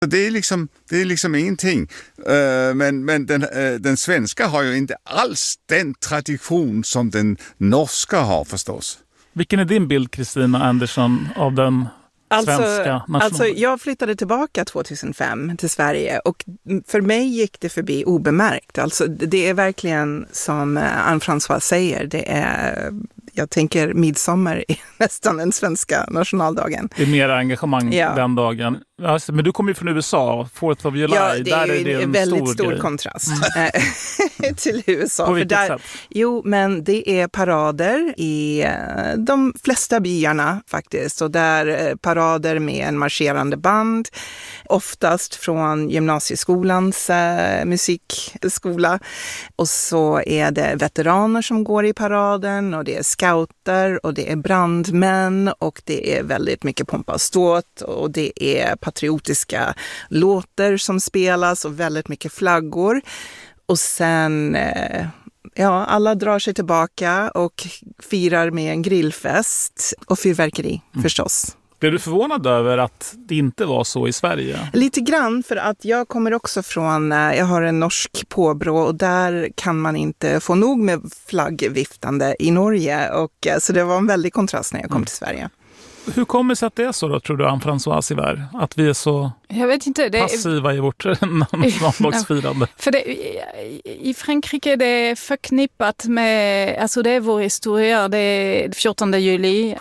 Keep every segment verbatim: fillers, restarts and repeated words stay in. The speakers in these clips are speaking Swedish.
Det är liksom, det är liksom ingenting. Uh, men men den, uh, den svenska har ju inte alls den tradition som den norska har förstås. Vilken är din bild, Kristina Andersson, av den alltså, svenska national... Alltså jag flyttade tillbaka tjugohundrafem till Sverige och för mig gick det förbi obemärkt. Alltså det är verkligen som Anne-Françoise säger, det är... Jag tänker midsommar är nästan den svenska nationaldagen. Det är mer engagemang ja. den dagen. Alltså, men du kommer ju från U S A, fourth of July. Ja, det där är, är det en, en väldigt stor, stor grej. kontrast mm. till U S A. På vilket för där, sätt? Jo, men det är parader i de flesta byarna faktiskt. Och där parader med en marscherande band. Oftast från gymnasieskolans äh, musikskola. Och så är det veteraner som går i paraden och det är scouter och det är brandmän och det är väldigt mycket pompa och ståt och det är patriotiska låter som spelas och väldigt mycket flaggor. Och sen, eh, ja, alla drar sig tillbaka och firar med en grillfest och fyrverkeri mm. förstås. Blev du förvånad över att det inte var så i Sverige? Lite grann, för att jag kommer också från, jag har en norsk påbrå och där kan man inte få nog med flaggviftande i Norge. Och, så det var en väldig kontrast när jag kom mm. till Sverige. Hur kommer det sig att det är så då, tror du, Anne-Françoise Iver? Att vi är så jag vet inte, det passiva i vårt nationaldagsfirande? För det, i Frankrike är det förknippat med, alltså det är vår historia, det är fjortonde juli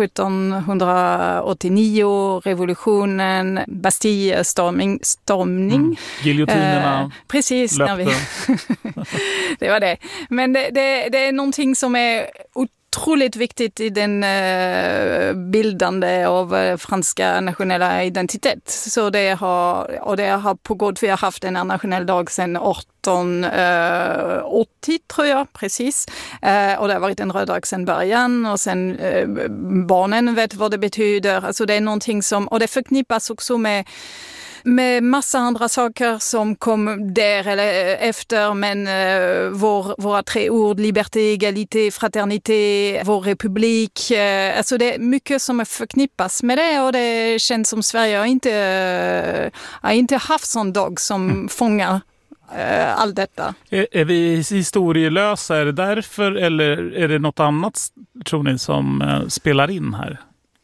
sjuttonhundraåttionio, revolutionen, Bastille-stormning. Stormning. Mm. Giljotinerna. Eh, precis, när vi det var det. Men det, det, det är någonting som är otroligt viktigt i den uh, bildande av uh, franska nationella identitet. Så det har, och det har pågått, vi har haft en nationell dag sedan arton åttio tror jag, precis. Uh, och det har varit en röd dag sedan början och sen uh, barnen vet vad det betyder. Alltså det är någonting som, och det förknippas också med med massa andra saker som kom där eller efter, men uh, vår, våra tre ord, liberté, egalité, fraternité, vår republik, uh, alltså det är mycket som är förknippas med det och det känns som Sverige har inte, uh, har inte haft sån dag som mm. fångar uh, allt detta. Är, är vi historielösa, är det därför eller är det något annat, tror ni, som uh, spelar in här?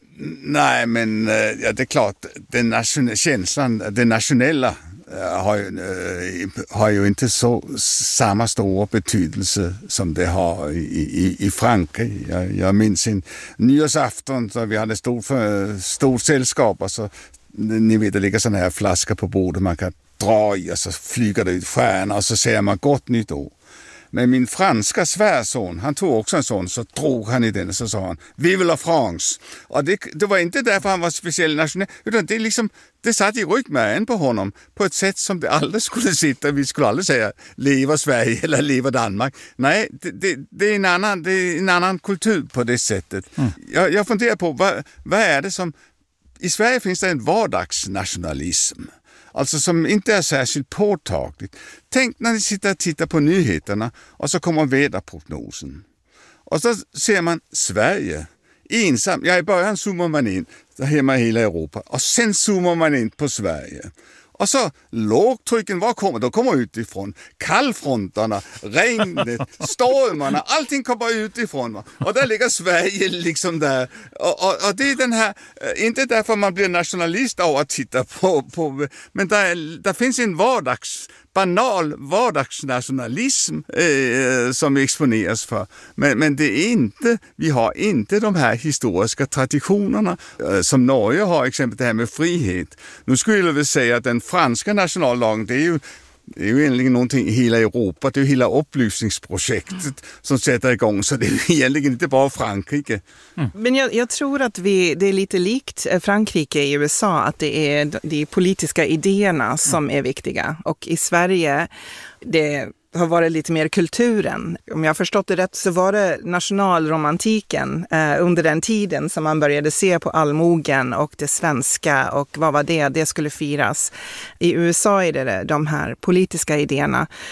Nej, men ja, det är klart, den nation- känslan, det nationella äh, har, ju, äh, har ju inte så samma stora betydelse som det har i, i, i Frankrike. Jag, jag minns en nyårsafton så vi hade stort, för, stort sällskap och så, ni vet, det ligger sådana här flaskor på bordet man kan dra i och så flyger det ut stjärnor och så säger man gott nytt år. Men min franska svärson, han tog också en sån, så drog han i den och så sa han Vive la France. Och det, det var inte därför han var speciell nationell, utan det, liksom, det satt i ryggmärgen på honom på ett sätt som det aldrig skulle sitta. Vi skulle aldrig säga leva Sverige eller leva Danmark. Nej, det, det, det, är, en annan, det är en annan kultur på det sättet. Mm. Jag, jag funderar på, vad, vad är det som... I Sverige finns det en vardagsnationalism. Alltså som inte är särskilt påtagligt. Tänk när ni sitter och tittar på nyheterna och så kommer väderprognosen. Och så ser man Sverige ensam. Ja, i början zoomar man in där hemma i hela Europa. Och sen zoomar man in på Sverige. Och så lågtrycken, vad kommer? De kommer utifrån. Kallfronterna, regnet, stormarna, allting kommer utifrån. Va? Och där ligger Sverige liksom där. Och, och, och det är den här, inte därför man blir nationalist av att titta på, på men där, där finns en vardags, banal vardagsnationalism eh, som exponeras för. Men, men det är inte, vi har inte de här historiska traditionerna eh, som Norge har, exempel det här med frihet. Nu skulle jag väl säga att den franska nationallagen, det är ju Det är ju egentligen någonting i hela Europa. Det är ju hela upplysningsprojektet som sätter igång. Så det är egentligen inte bara Frankrike. Mm. Men jag, jag tror att vi, det är lite likt Frankrike i U S A. Att det är de politiska idéerna som är viktiga. Och i Sverige, det har varit lite mer kulturen. Om jag har förstått det rätt så var det nationalromantiken eh, under den tiden som man började se på allmogen och det svenska och vad var det? Det skulle firas. I U S A är det de här politiska idéerna.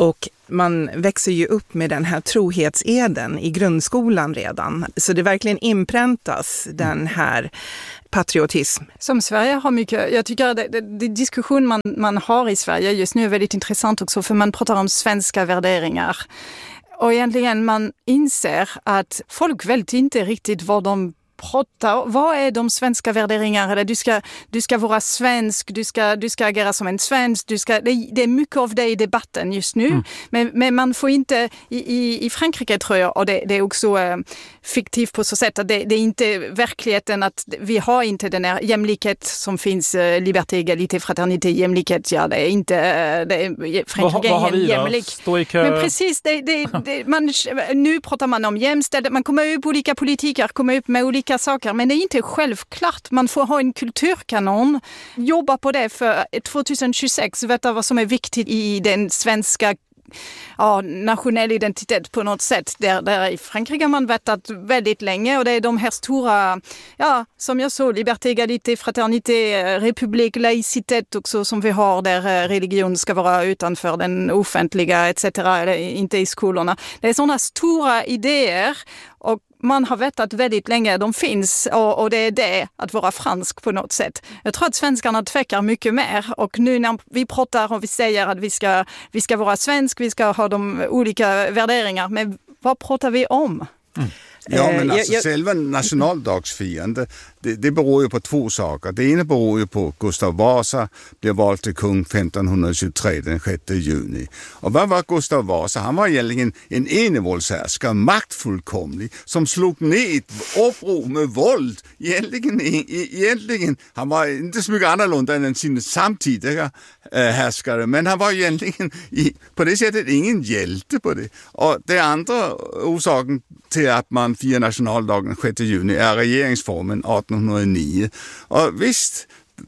Och man växer ju upp med den här trohetseden i grundskolan redan. Så det verkligen inpräntas den här patriotism. Som Sverige har mycket, jag tycker att det, det, det diskussion man, man har i Sverige just nu är väldigt intressant också, för man pratar om svenska värderingar. Och egentligen man inser att folk vet inte riktigt vad de pratar. Vad är de svenska värderingarna? Eller du ska, du ska vara svensk, du ska, du ska agera som en svensk. Du ska, det, det är mycket av det i debatten just nu. Mm. Men, men man får inte, i, i, i Frankrike tror jag, och det, det är också äh, fiktivt på så sätt att det, det är inte verkligheten att vi har inte den här jämlikhet som finns, äh, liberté, égalité, fraternité, jämlikhet. Ja, det är inte, äh, det är, Frankrike vad, vad är jämlik. Men precis, det, det, det, man, nu pratar man om jämställdhet, man kommer upp olika politiker, kommer upp med olika saker, men det är inte självklart. Man får ha en kulturkanon, jobba på det för tjugohundratjugosex, veta vad som är viktigt i den svenska ja, nationell identitet på något sätt. Där, där i Frankrike har man vetat väldigt länge, och det är de här stora, ja, som jag sa, liberté, égalité, fraternité, republik, laicitet också som vi har, där religion ska vara utanför den offentliga et cetera, eller inte i skolorna. Det är sådana stora idéer, och man har vetat väldigt länge de finns, och, och det är det att vara fransk på något sätt. Jag tror att svenskarna tvekar mycket mer, och nu när vi pratar och vi säger att vi ska, vi ska vara svensk, vi ska ha de olika värderingar, men vad pratar vi om? Mm. Ja, men alltså själva nationaldagsfirande, det, det beror ju på två saker. Det ena beror ju på Gustav Vasa blev vald till kung femtonhundratjugotre den sjätte juni. Och vad var Gustav Vasa? Han var egentligen en enevåldshärskare, maktfullkomlig, som slog ner uppror med våld. Egentligen, egentligen, han var inte så mycket annorlunda än sina samtidiga äh, härskare, men han var egentligen i, på det sättet ingen hjälte på det. Och det andra orsaken till att man firar nationaldagen sjätte juni är regeringsformen artonhundranio. Och visst,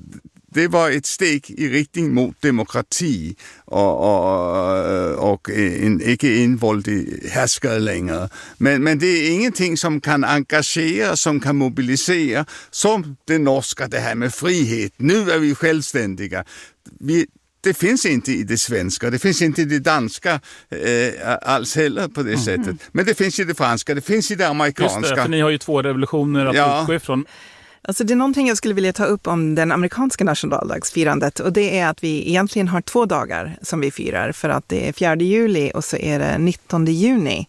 det var ett steg i riktning mot demokrati och, och, och en icke invåldig härskare längre. Men, men det är ingenting som kan engagera, som kan mobilisera, som det norska, det här med frihet. Nu är vi självständiga. Vi Det finns inte i det svenska, det finns inte i det danska eh, alls heller på det mm. sättet. Men det finns i det franska, det finns i det amerikanska. Just det, för ni har ju två revolutioner att ja. utgå ifrån. Alltså det är någonting jag skulle vilja ta upp om den amerikanska nationaldagsfirandet, och det är att vi egentligen har två dagar som vi firar, för att det är fjärde juli och så är det nittonde juni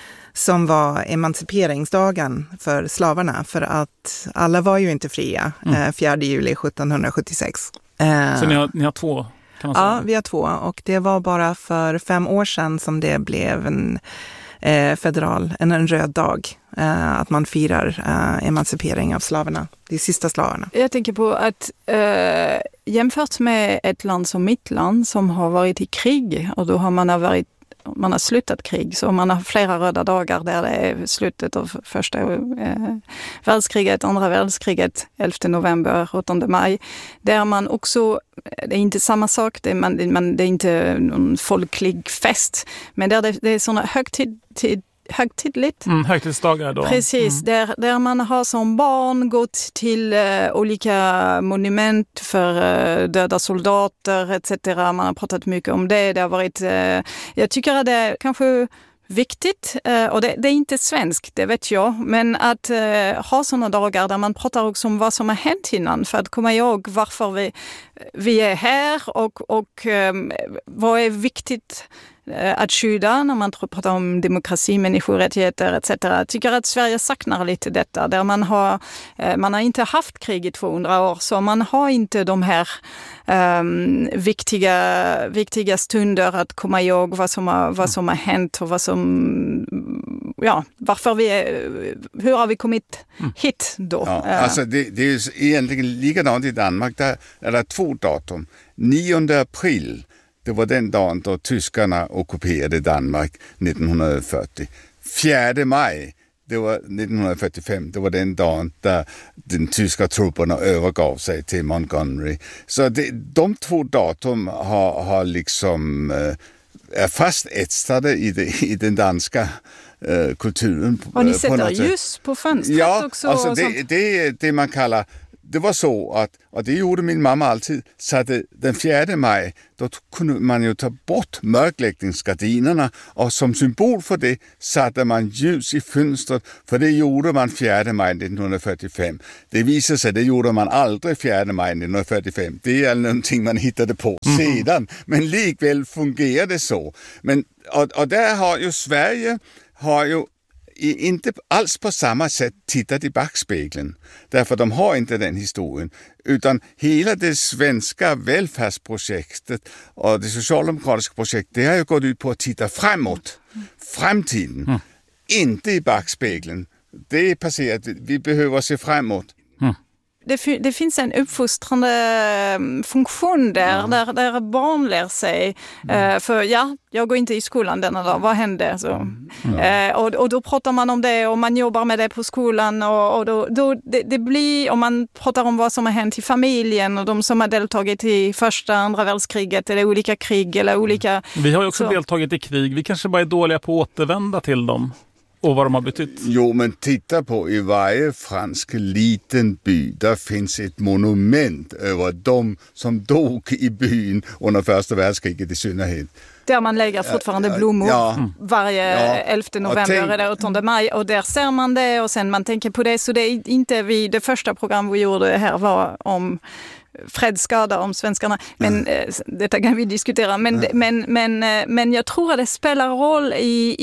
som var emanciperingsdagen för slavarna, för att alla var ju inte fria mm. eh, fjärde juli sjuttonhundrasjuttiosex. Eh, så ni har, ni har två? Ja, vi har två, och det var bara för fem år sedan som det blev en eh, federal, en, en röd dag, eh, att man firar eh, emancipering av slavarna, de sista slavarna. Jag tänker på att eh, jämfört med ett land som mitt land som har varit i krig, och då har man varit man har slutat krig, så man har flera röda dagar där det är slutet av första eh, världskriget, andra världskriget, elfte november, åttonde maj, där man också, det är inte samma sak, det är, man, man, det är inte någon folklig fest, men där det, det är sådana högtid, tid, högtidligt. Mm, högtidsdagar då. Precis, mm. där, där man har som barn gått till uh, olika monument för uh, döda soldater et cetera. Man har pratat mycket om det. Det har varit, uh, jag tycker att det är kanske viktigt, uh, och det, det är inte svenskt, det vet jag, men att uh, ha sådana dagar där man pratar också om vad som har hänt innan, för att komma ihåg varför vi, vi är här, och, och um, vad är viktigt att skydda när man pratar om demokrati, människorättigheter et cetera. Jag tycker att Sverige saknar lite detta, där man har, man har inte haft krig i tvåhundra år, så man har inte de här um, viktiga, viktiga stunder att komma ihåg vad som har, vad som har hänt och vad som, ja, varför vi är, hur har vi kommit hit då? Ja, alltså det, det är egentligen likadant i Danmark, där är det två datum. nionde april, det var den dagen då tyskarna ockuperade Danmark nittonhundrafyrtio. fjärde maj, det var nittonhundrafyrtiofem, det var den dagen där den tyska trupperna övergav sig till Montgomery. Så det, de två datum har, har liksom är fast etsade i, det, i den danska uh, kulturen. Och ni sätter ljus på fönstret ja, också? Ja, alltså det, det är det man kallar det var så att, och det gjorde min mamma alltid, så att den fjärde maj, då kunde man ju ta bort mörkläggningsgardinerna och som symbol för det satte man ljus i fönstret, för det gjorde man fjärde maj nittonhundrafyrtiofem. Det visade sig, det gjorde man aldrig fjärde maj nittonhundrafyrtiofem. Det är någonting man hittade på mm. sedan, men likväl fungerar det så. Men, och, och där har ju Sverige har ju inte alls på samma sätt tittat i backspegeln. Därför de har inte den historien. Utan hela det svenska välfärdsprojektet och det socialdemokratiska projektet, det har ju gått ut på att titta framåt. Framtiden. Mm. Inte i backspegeln. Det är passerat. Vi behöver se framåt. Mm. Det, det finns en uppfostrande funktion där, ja. där, där barn lär sig. Mm. Uh, för ja, jag går inte i skolan denna dag, vad hände? Så, mm. uh, och, och då pratar man om det och man jobbar med det på skolan. Och, och då, då det, det blir, om man pratar om vad som har hänt i familjen och de som har deltagit i första, andra världskriget eller olika krig eller olika... Vi har ju också så. deltagit i krig, vi kanske bara är dåliga på att återvända till dem. Och vad de har betytt. Jo, men titta på i varje fransk liten by, där finns ett monument över de som dog i byn under första världskriget i synnerhet. Där man lägger fortfarande blommor ja. varje ja. elfte november tänk... eller åttonde maj och där ser man det och sen man tänker på det. Så det är inte vi, det första program vi gjorde här var om fredsskada om svenskarna, men mm. eh, detta kan vi diskutera, men, mm. men, men, eh, men jag tror att det spelar roll i,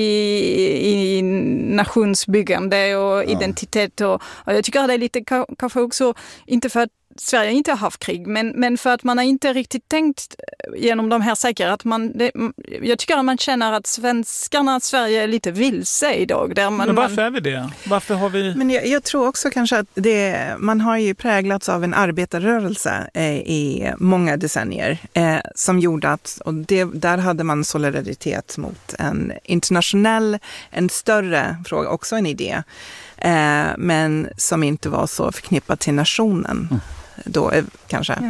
i, i nationsbyggande och ja. identitet och, och jag tycker att det är lite kanske också, inte för att Sverige inte har haft krig, men, men för att man har inte riktigt tänkt genom de här säkert att man, det, jag tycker att man känner att svenskarna, Sverige är lite vilse idag. Där man, men varför man, är vi det? Varför har vi... Men jag, jag tror också kanske att det, man har ju präglats av en arbetarrörelse eh, i många decennier eh, som gjorde att, och det, där hade man solidaritet mot en internationell, en större fråga, också en idé, eh, men som inte var så förknippat till nationen. Mm. Då är, kanske. Ja.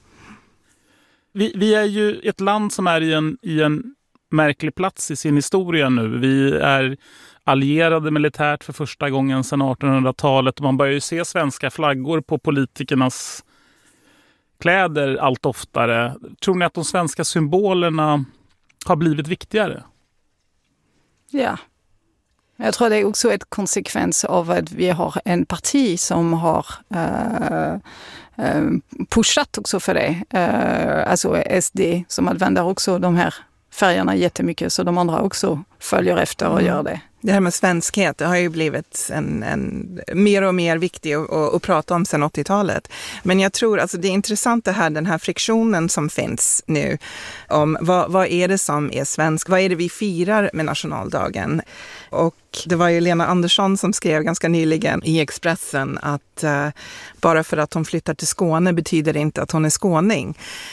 Vi, vi är ju ett land som är i en, i en märklig plats i sin historia nu. Vi är allierade militärt för första gången sedan artonhundratalet och man börjar ju se svenska flaggor på politikernas kläder allt oftare. Tror ni att de svenska symbolerna har blivit viktigare? Ja. Jag tror det är också ett konsekvens av att vi har en parti som har uh, uh, pushat också för det. Uh, alltså S D som använder också de här färgerna jättemycket så de andra också följer efter och mm. gör det. Det här med svenskhet, det har ju blivit en, en mer och mer viktig att, att prata om sedan åttiotalet. Men jag tror, alltså det är intressant det här, den här friktionen som finns nu om vad, vad är det som är svensk, vad är det vi firar med nationaldagen? Och det var ju Lena Andersson som skrev ganska nyligen i Expressen att uh, bara för att hon flyttar till Skåne betyder det inte att hon är skåning.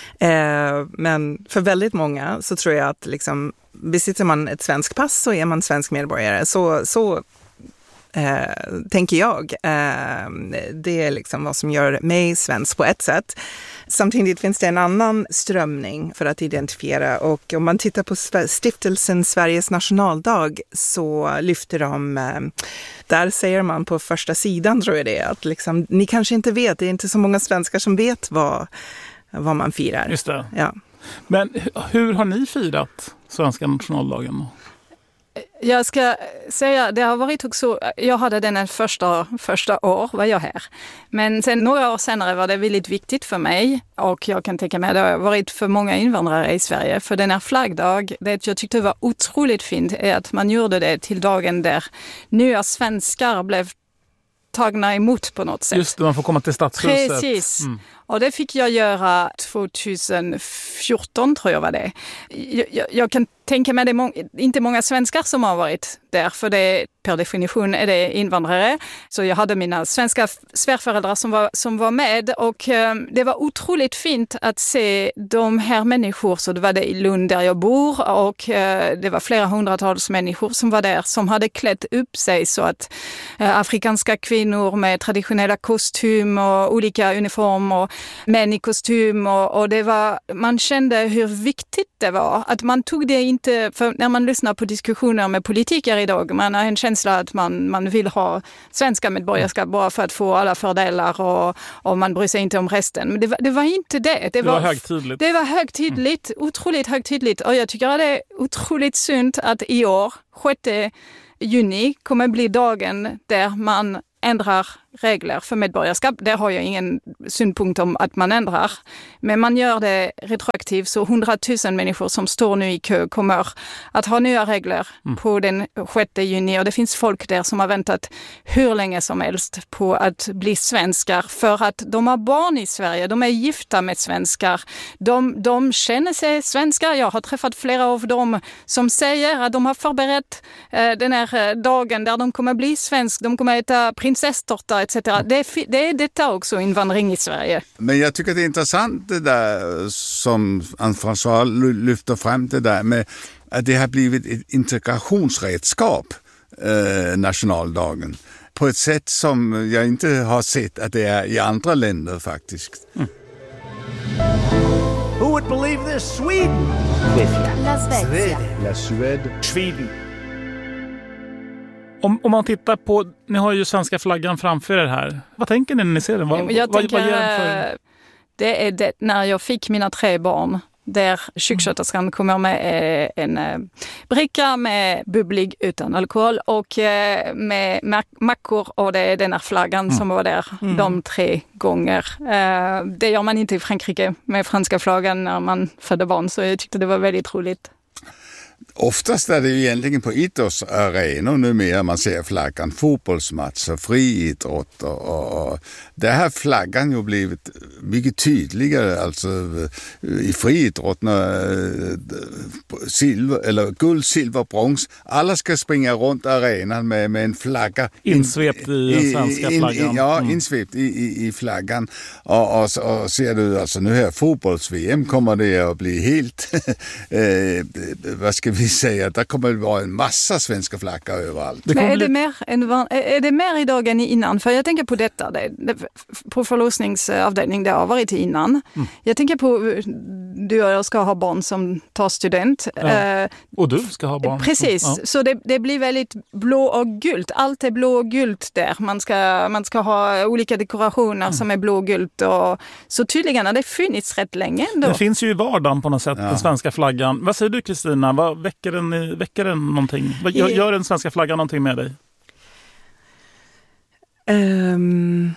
Uh, men för väldigt många så tror jag att liksom, besitter man ett svensk pass så är man svensk medborgare. Så, så eh, tänker jag. Eh, det är liksom vad som gör mig svensk på ett sätt. Samtidigt finns det en annan strömning för att identifiera. Och om man tittar på stiftelsen Sveriges nationaldag så lyfter de... Eh, där säger man på första sidan, tror jag det är, att liksom, ni kanske inte vet, det är inte så många svenskar som vet vad, vad man firar. Just det. Ja. Men hur har ni firat svenska nationaldagen? Jag ska säga, det har varit också, jag hade den första, första år var jag här. Men sen några år senare var det väldigt viktigt för mig och jag kan tänka mig att det har varit för många invandrare i Sverige. För den här flaggdag, det jag tyckte var otroligt fint är att man gjorde det till dagen där nya svenskar blev tagna emot på något sätt. Just det, man får komma till stadshuset. Precis. Mm. Och det fick jag göra tjugohundrafjorton tror jag var det. Jag, jag, jag kan tänka mig att det är må- inte många svenskar som har varit där för det, per definition är det invandrare. Så jag hade mina svenska svärföräldrar som var, som var med och eh, det var otroligt fint att se de här människor. Så det var det i Lund där jag bor och eh, det var flera hundratals människor som var där som hade klätt upp sig så att eh, afrikanska kvinnor med traditionella kostym och olika uniformer, män i kostym och, och det var, man kände hur viktigt det var att man tog det inte, för när man lyssnar på diskussioner med politiker idag, man har en känsla känsla att man, man vill ha svenska medborgarskap bara för att få alla fördelar och, och man bryr sig inte om resten. Men det var, det var inte det. Det, det var, var högtidligt. Det var högtidligt, mm. otroligt högtidligt. Och jag tycker att det är otroligt synd att i år, sjätte juni, kommer bli dagen där man ändrar regler för medborgarskap. Det har jag ingen synpunkt om att man ändrar. Men man gör det retroaktivt, så hundratusen människor som står nu i kö kommer att ha nya regler mm. på den sjätte juni. Och det finns folk där som har väntat hur länge som helst på att bli svenskar för att de har barn i Sverige. De är gifta med svenskar. De, de känner sig svenskar. Jag har träffat flera av dem som säger att de har förberett eh, den här dagen där de kommer bli svensk. De kommer äta prinsesstårta et cetera. Det är, det är detta också invandring i Sverige. Men jag tycker det är intressant det där som Anne-François lyfter fram, det där med att det har blivit ett integrationsredskap, eh, nationaldagen, på ett sätt som jag inte har sett att det är i andra länder faktiskt. Mm. Who would believe this? Sweden! La Svezia. La Suède. Sweden. Om, om man tittar på, ni har ju svenska flaggan framför er här. Vad tänker ni när ni ser den? Vad, jag vad, tänker, vad ger för... det är det, när jag fick mina tre barn, där sjuksköterskan kommer med en bricka med bubblig utan alkohol och med mackor, och det är den här flaggan mm. som var där mm. de tre gånger. Det gör man inte i Frankrike med franska flaggan när man födde barn, så jag tyckte det var väldigt roligt. Oftast är det ju egentligen på idrottsarenor numera man ser flaggan, fotbollsmatcher, friidrott och, och där har flaggan ju blivit mycket tydligare, alltså i friidrott när silver eller guld, silver, brons, alla ska springa runt arenan med, med en flagga insvept i den svenska flaggan. In, ja, mm. insvept i, i, i flaggan och, och, och ser du alltså nu här fotbolls-V M kommer det att bli helt eh, vad ska vi säga, där kommer det vara en massa svenska flaggor överallt. Men är det, mer än, är det mer idag än innan? För jag tänker på detta, det, det, på förlossningsavdelning det har varit innan. Mm. Jag tänker på, du och jag ska ha barn som tar student. Ja. Uh, och du ska ha barn. Precis, ja. Så det, det blir väldigt blå och gult. Allt är blå och gult där. Man ska, man ska ha olika dekorationer mm. som är blå och gult. Och, så tydligen har det funnits rätt länge ändå. Det finns ju i vardagen på något sätt, ja. Den svenska flaggan. Vad säger du, Kristina? Vad väcker den, väcker den någonting? Vad, gör, gör den svenska flaggan någonting med dig? Um...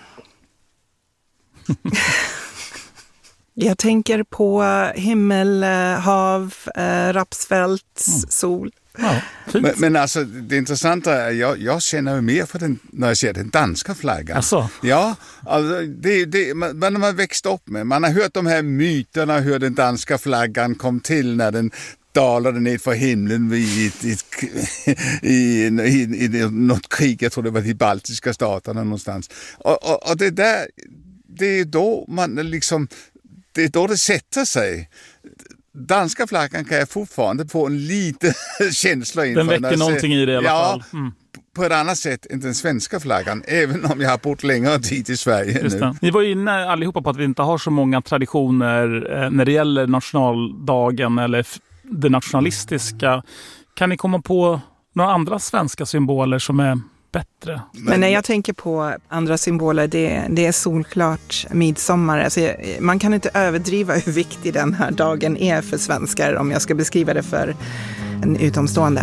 Jag tänker på himmel, hav, äh, rapsfält, mm. sol. Ja, men, men alltså det intressanta är, jag, jag känner ju mer för den när jag ser den danska flaggan. Alltså. Ja, alltså det, det man, man har växt upp med. Man har hört de här myterna hur den danska flaggan kom till när den dalade ner för himlen i, i, i, i, i något krig, jag tror det var de baltiska staterna någonstans. Och, och, och det där, det är då man liksom, det är då det sätter sig. Danska flaggan kan jag fortfarande få en liten känsla inför. Den väcker någonting i det i alla ja, fall. Mm. På ett annat sätt än den svenska flaggan, även om jag har bott längre tid i Sverige Just nu. Det. Ni var inne allihopa på att vi inte har så många traditioner eh, när det gäller nationaldagen eller f- det nationalistiska. Kan ni komma på några andra svenska symboler som är bättre? Men när jag tänker på andra symboler, det, det är solklart midsommar. Alltså, man kan inte överdriva hur viktig den här dagen är för svenskar om jag ska beskriva det för en utomstående.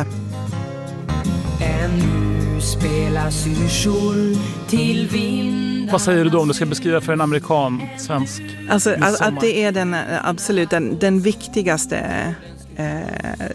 Ännu spelar syrsor till vind. Vad säger du då om du ska beskriva för en amerikan, svensk? Alltså att, att det är den absolut den, den viktigaste eh,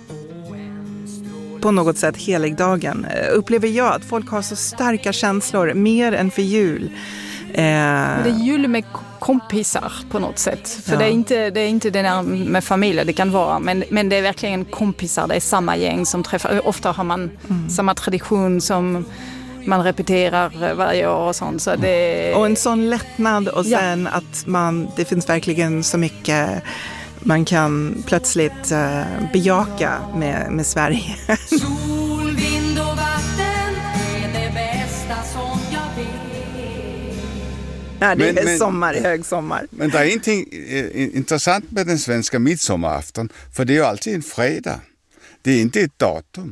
på något sätt heligdagen. Upplever jag att folk har så starka känslor, mer än för jul. Eh, det är jul med kompisar på något sätt. För ja. det, är inte, det är inte det där med familj, det kan vara. Men, men det är verkligen kompisar, det är samma gäng som träffar. Ofta har man mm. samma tradition som man repeterar varje år och sånt. Så det... Och en sån lättnad och sen ja. att man, det finns verkligen så mycket man kan plötsligt uh, bejaka med, med Sverige. Sol, vind och vatten är det bästa som jag vet. Ja, det men, är men, sommar i högsommar. Men det är ingenting eh, intressant med den svenska midsommarafton, för det är ju alltid en fredag. Det är inte ett datum.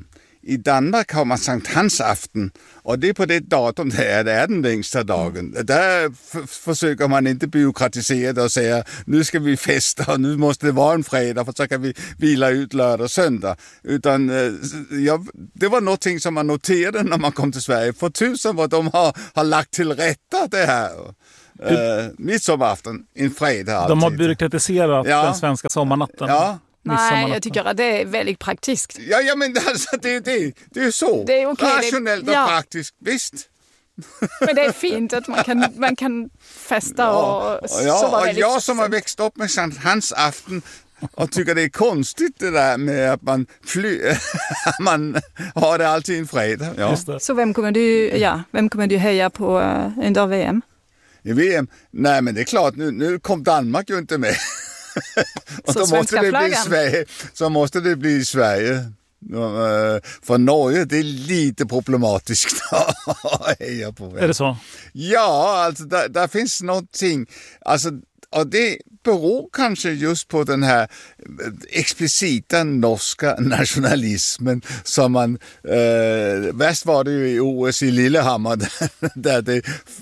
i Danmark har man Sankt Hans aften, och det är på det datum det är, det är den längsta dagen. Där f- försöker man inte byråkratisera det och säga nu ska vi festa och nu måste det vara en fredag för så kan vi vila ut lördag och söndag. Utan eh, ja, det var någonting som man noterade när man kom till Sverige för tusen vad de har, har lagt till rätta det här. Uh, midsommarafton, en fredag alltid. De har byråkratiserat ja. den svenska sommarnatten. Ja. Nej, jag tycker att det är väldigt praktiskt. Ja, ja men alltså, det är det. Det är så. Det är okay, rationellt det, och ja. praktiskt, visst. Men det är fint att man kan, man kan festa ja. och ja, sova och väldigt jag som har sent. växt upp med Sankt Hans afton och tycker det är konstigt det där med att man, fly, man har det alltid en fredag. Ja. Just det. Så vem kommer du, ja, vem kommer du heja på uh, under V M? I V M? Nej, men det är klart, nu, nu kom Danmark ju inte med. Och så då måste det flaggan. bli Sverige. Så måste det bli Sverige. För Norge, det är lite problematiskt att heja på. Är det så? Ja, alltså där, där finns någonting. Alltså, och det beror kanske just på den här explicita norska nationalismen som man, eh, värst var det ju i O S i Lillehammer där det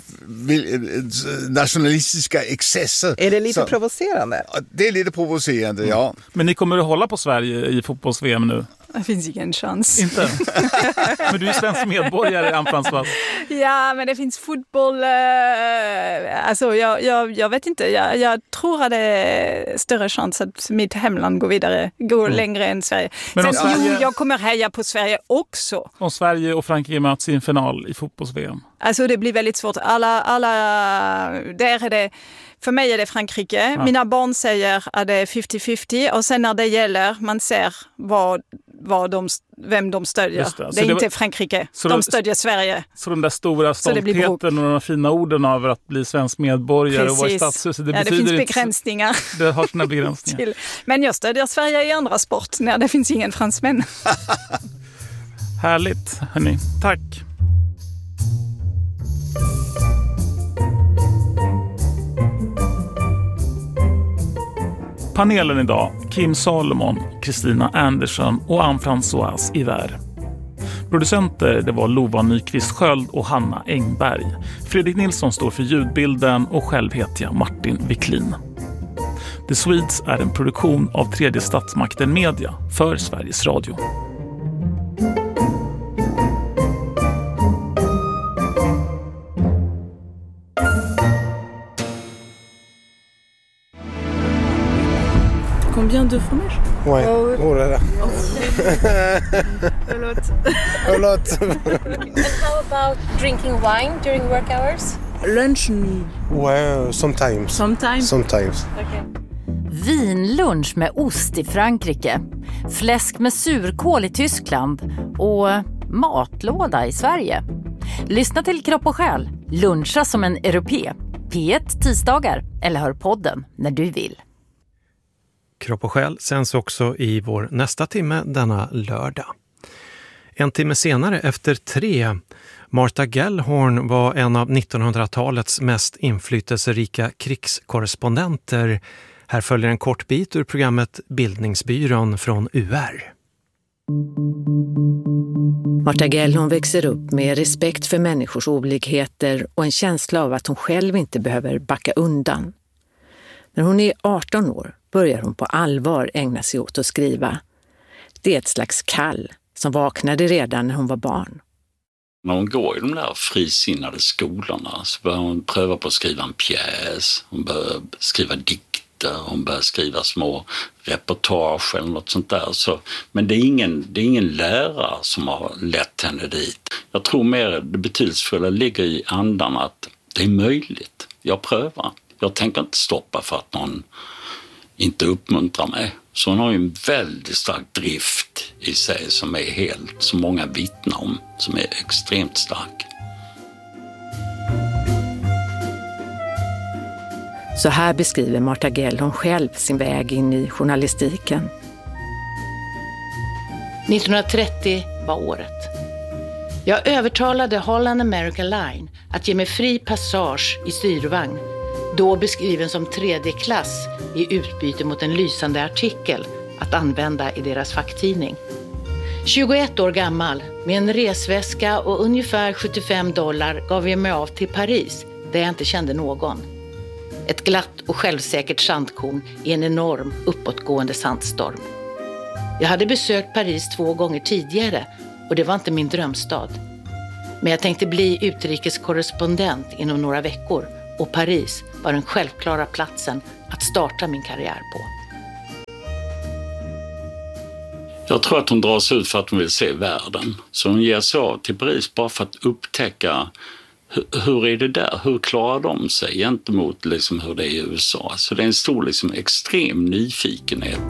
nationalistiska excesser. Är det lite så, provocerande? det är lite provocerande, ja. Men ni kommer att hålla på Sverige i fotbolls-V M nu? Det finns ingen chans. Inte? Men du är svensk medborgare, Anne-Françoise. Ja, men det finns fotboll. Eh, alltså, jag, jag, jag vet inte. Jag, jag tror att det är större chans att mitt hemland går vidare, går mm. längre än Sverige. Men Sen, Sverige... Jo, jag kommer heja på Sverige också. Om Sverige och Frankrike möts i en final i fotbolls-V M? Alltså, det blir väldigt svårt. Alla, alla, där är det... För mig är det Frankrike. Ja. Mina barn säger att det är femtio femtio och sen när det gäller, man ser vad, vad de, vem de stödjer. Det. det är det inte var... Frankrike. Så de stödjer Sverige. Så den där stora stoltheten och de fina orden över att bli svensk medborgare Precis. och vara i stadshuset, det, ja, det finns inte... begränsningar. Det har sina begränsningar. Till. Men jag stödjer Sverige i andra sport när det finns ingen fransmän. Härligt, hörni. Tack. Panelen idag, Kim Salomon, Kristina Andersson och Anne-Françoise Iver. Producenter det var Lova Nyqvist Sköld och Hanna Engberg. Fredrik Nilsson står för ljudbilden och själv heter jag Martin Wiklin. The Swedes är en produktion av Tredje Statsmakten Media för Sveriges Radio. Combien de fromage? Ouais. Oh, oui. Oh là là. A lot. A lot. And how about drinking wine during work hours? Lunch? Ouais, sometimes. Sometimes? Sometimes. Okay. Vinlunch med ost i Frankrike, fläsk med surkål i Tyskland och matlåda i Sverige. Lyssna till Kropp och själ, luncha som en europé. P ett tisdagar eller hör podden när du vill. Kropp och själ sänds också i vår nästa timme denna lördag. En timme senare, efter tre, Martha Gellhorn var en av nittonhundratalets mest inflytelserika krigskorrespondenter. Här följer en kort bit ur programmet Bildningsbyrån från U R. Martha Gellhorn växer upp med respekt för människors olikheter och en känsla av att hon själv inte behöver backa undan. När hon är arton år börjar hon på allvar ägna sig åt att skriva. Det är ett slags kall som vaknade redan när hon var barn. När hon går i de där frisinnade skolorna så börjar hon pröva på att skriva en pjäs. Hon börjar skriva dikter, hon börjar skriva små reportage eller något sånt där. Så, men det är, ingen, det är ingen lärare som har lett henne dit. Jag tror mer det betydelsefulla ligger i andan att det är möjligt. Jag prövar. Jag tänker inte stoppa för att någon inte uppmuntrar mig. Så hon har ju en väldigt stark drift i sig som är helt, som många vittnar om, som är extremt stark. Så här beskriver Martha Gellhorn själv sin väg in i journalistiken. nittonhundratrettio var året. Jag övertalade Holland American Line att ge mig fri passage i styrvagn, då beskriven som tredje klass i utbyte mot en lysande artikel att använda i deras facktidning. tjugoett år gammal, med en resväska och ungefär sjuttiofem dollar gav jag mig av till Paris, där jag inte kände någon. Ett glatt och självsäkert sandkorn i en enorm uppåtgående sandstorm. Jag hade besökt Paris två gånger tidigare och det var inte min drömstad. Men jag tänkte bli utrikeskorrespondent inom några veckor och Paris var den självklara platsen att starta min karriär på. Jag tror att hon dras ut för att hon vill se världen. Så hon ger sig av till Paris bara för att upptäcka hur, hur är det där? Hur klarar de sig gentemot liksom hur det är i U S A? Så det är en stor liksom, extrem nyfikenhet.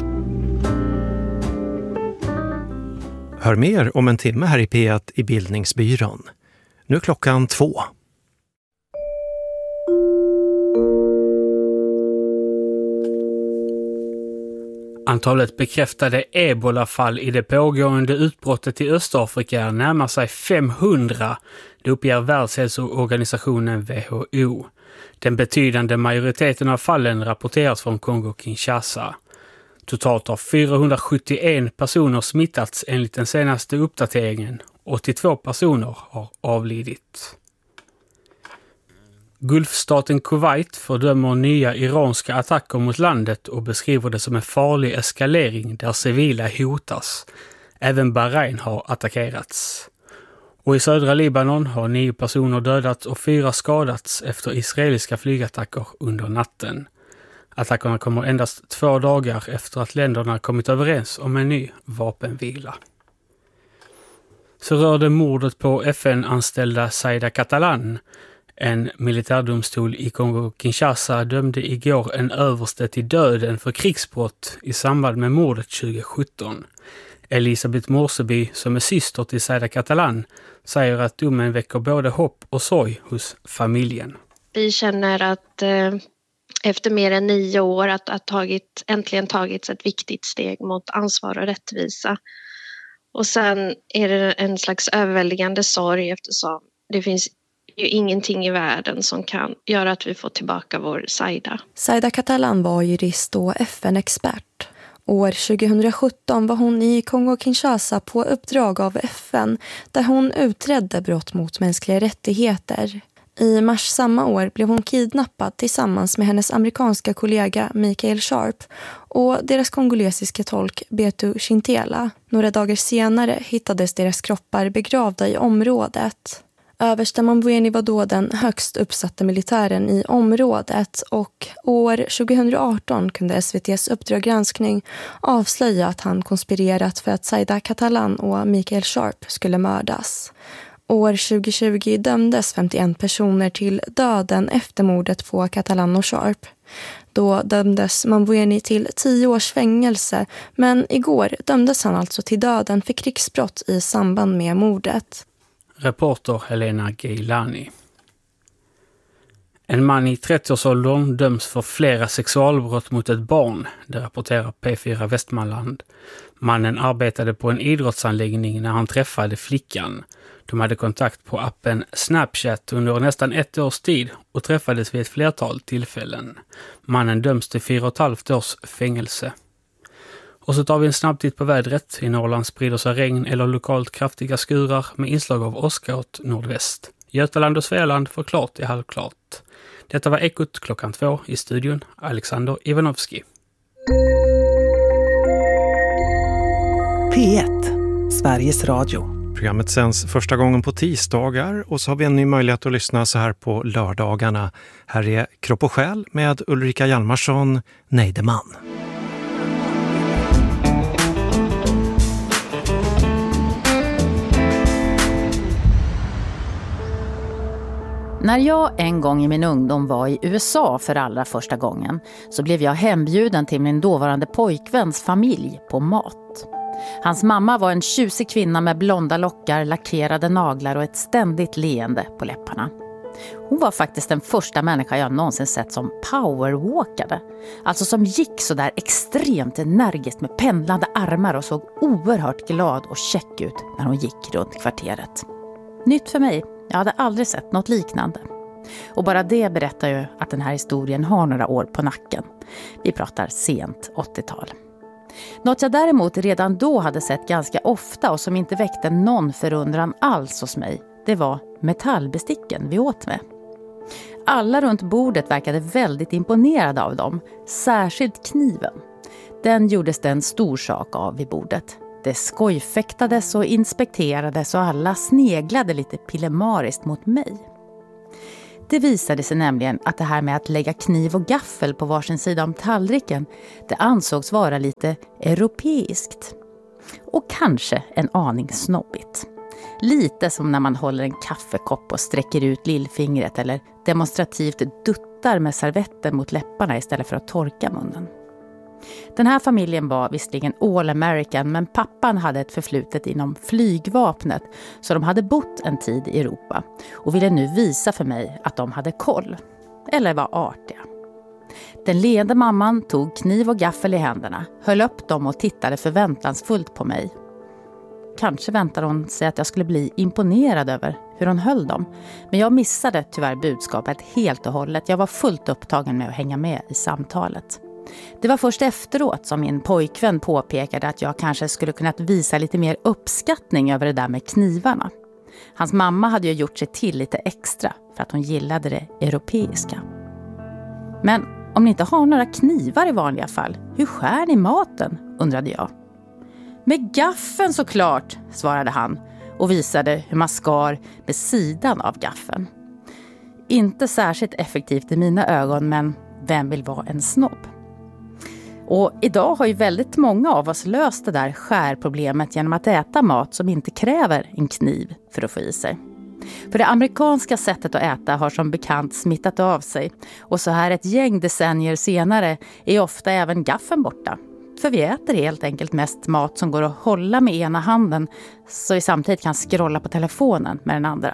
Hör mer om en timme här i P ett i Bildningsbyrån. Nu är klockan två. Antalet bekräftade ebolafall i det pågående utbrottet i Östafrika närmar sig femhundra, det uppger Världshälsoorganisationen W H O. Den betydande majoriteten av fallen rapporteras från Kongo-Kinshasa. Totalt har fyrahundrasjuttioen personer smittats enligt den senaste uppdateringen. åttiotvå personer har avlidit. Gulfstaten Kuwait fördömer nya iranska attacker mot landet och beskriver det som en farlig eskalering där civila hotas. Även Bahrain har attackerats. Och i södra Libanon har nio personer dödats och fyra skadats efter israeliska flygattacker under natten. Attackerna kommer endast två dagar efter att länderna kommit överens om en ny vapenvila. Så rörde mordet på F N-anställda Zaida Catalán. En militärdomstol i Kongo-Kinshasa dömde igår en överste till döden för krigsbrott i samband med mordet tjugosjutton. Elisabeth Morseby, som är syster till Zaida Catalán, säger att domen väcker både hopp och sorg hos familjen. Vi känner att eh, efter mer än nio år att, att tagit, äntligen tagits ett viktigt steg mot ansvar och rättvisa. Och sen är det en slags överväldigande sorg eftersom det finns ju ingenting i världen som kan göra att vi får tillbaka vår Zaida. Zaida Catalán var jurist och F N-expert. År tjugosjutton var hon i Kongo-Kinshasa på uppdrag av F N där hon utredde brott mot mänskliga rättigheter. I mars samma år blev hon kidnappad tillsammans med hennes amerikanska kollega Michael Sharp och deras kongolesiska tolk Betu Chintela. Några dagar senare hittades deras kroppar begravda i området. Överste Mambweni var då den högst uppsatta militären i området och år tjugoarton kunde S V T:s Uppdrag granskning avslöja att han konspirerat för att Zaida Catalán och Michael Sharp skulle mördas. År tjugotjugo dömdes femtioen personer till döden efter mordet på Catalán och Sharp. Då dömdes Mambweni till tio års fängelse, men igår dömdes han alltså till döden för krigsbrott i samband med mordet. Reporter Helena Geilani. En man i trettioårsåldern döms för flera sexualbrott mot ett barn, det rapporterar P fyra Västmanland. Mannen arbetade på en idrottsanläggning när han träffade flickan. De hade kontakt på appen Snapchat under nästan ett års tid och träffades vid ett flertal tillfällen. Mannen döms till fyra och ett halvt års fängelse. Och så tar vi en snabb titt på vädret. I Norrland sprider sig regn eller lokalt kraftiga skurar med inslag av åska åt nordväst. Götaland och Svealand får klart i halvklart. Detta var Ekot klockan två i studion. Alexander Ivanovski. P ett, Sveriges Radio. Programmet sänds första gången på tisdagar och så har vi en ny möjlighet att lyssna så här på lördagarna. Här är Kropp och själ med Ulrika Hjalmarsson, Neideman. När jag en gång i min ungdom var i U S A för allra första gången så blev jag hembjuden till min dåvarande pojkväns familj på mat. Hans mamma var en tjusig kvinna med blonda lockar, lackerade naglar och ett ständigt leende på läpparna. Hon var faktiskt den första människa jag någonsin sett som powerwalkade. Alltså som gick så där extremt energiskt med pendlande armar och såg oerhört glad och check ut när hon gick runt kvarteret. Nytt för mig. Jag hade aldrig sett något liknande. Och bara det berättar ju att den här historien har några år på nacken. Vi pratar sent åttiotal. Något jag däremot redan då hade sett ganska ofta och som inte väckte någon förundran alls hos mig, det var metallbesticken vi åt med. Alla runt bordet verkade väldigt imponerade av dem, särskilt kniven. Den gjordes det en stor sak av vid bordet. Det skojfäktades och inspekterades och alla sneglade lite pilemariskt mot mig. Det visade sig nämligen att det här med att lägga kniv och gaffel på varsin sida om tallriken, det ansågs vara lite europeiskt. Och kanske en aning snobbigt. Lite som när man håller en kaffekopp och sträcker ut lillfingret eller demonstrativt duttar med servetten mot läpparna istället för att torka munnen. Den här familjen var visserligen all American, men pappan hade ett förflutet inom flygvapnet, så de hade bott en tid i Europa och ville nu visa för mig att de hade koll, eller var artiga. Den leende mamman tog kniv och gaffel i händerna, höll upp dem och tittade förväntansfullt på mig. Kanske väntade hon sig att jag skulle bli imponerad över hur hon höll dem, men jag missade tyvärr budskapet helt och hållet. Jag var fullt upptagen med att hänga med i samtalet. Det var först efteråt som min pojkvän påpekade att jag kanske skulle kunnat visa lite mer uppskattning över det där med knivarna. Hans mamma hade ju gjort sig till lite extra för att hon gillade det europeiska. Men om ni inte har några knivar i vanliga fall, hur skär ni maten? Undrade jag. Med gaffeln såklart, svarade han och visade hur man skar med sidan av gaffeln. Inte särskilt effektivt i mina ögon, men vem vill vara en snobb? Och idag har ju väldigt många av oss löst det där skärproblemet genom att äta mat som inte kräver en kniv för att få i sig. För det amerikanska sättet att äta har som bekant smittat av sig. Och så här ett gäng decennier senare är ofta även gaffeln borta. För vi äter helt enkelt mest mat som går att hålla med ena handen så vi samtidigt kan scrolla på telefonen med den andra.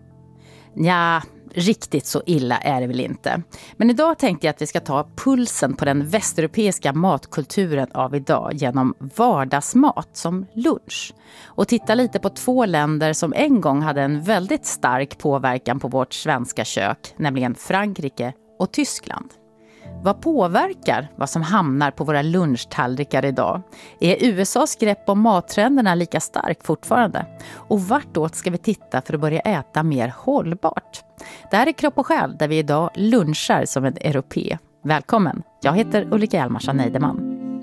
Ja, riktigt så illa är det väl inte. Men idag tänkte jag att vi ska ta pulsen på den västeuropeiska matkulturen av idag genom vardagsmat som lunch. Och titta lite på två länder som en gång hade en väldigt stark påverkan på vårt svenska kök, nämligen Frankrike och Tyskland. Vad påverkar vad som hamnar på våra lunchtallrikar idag? Är U S A:s grepp om mattrenderna lika stark fortfarande? Och vartåt ska vi titta för att börja äta mer hållbart? Det här är Kropp och själ där vi idag lunchar som en europé. Välkommen, jag heter Ulrika Hjalmarsson Neideman.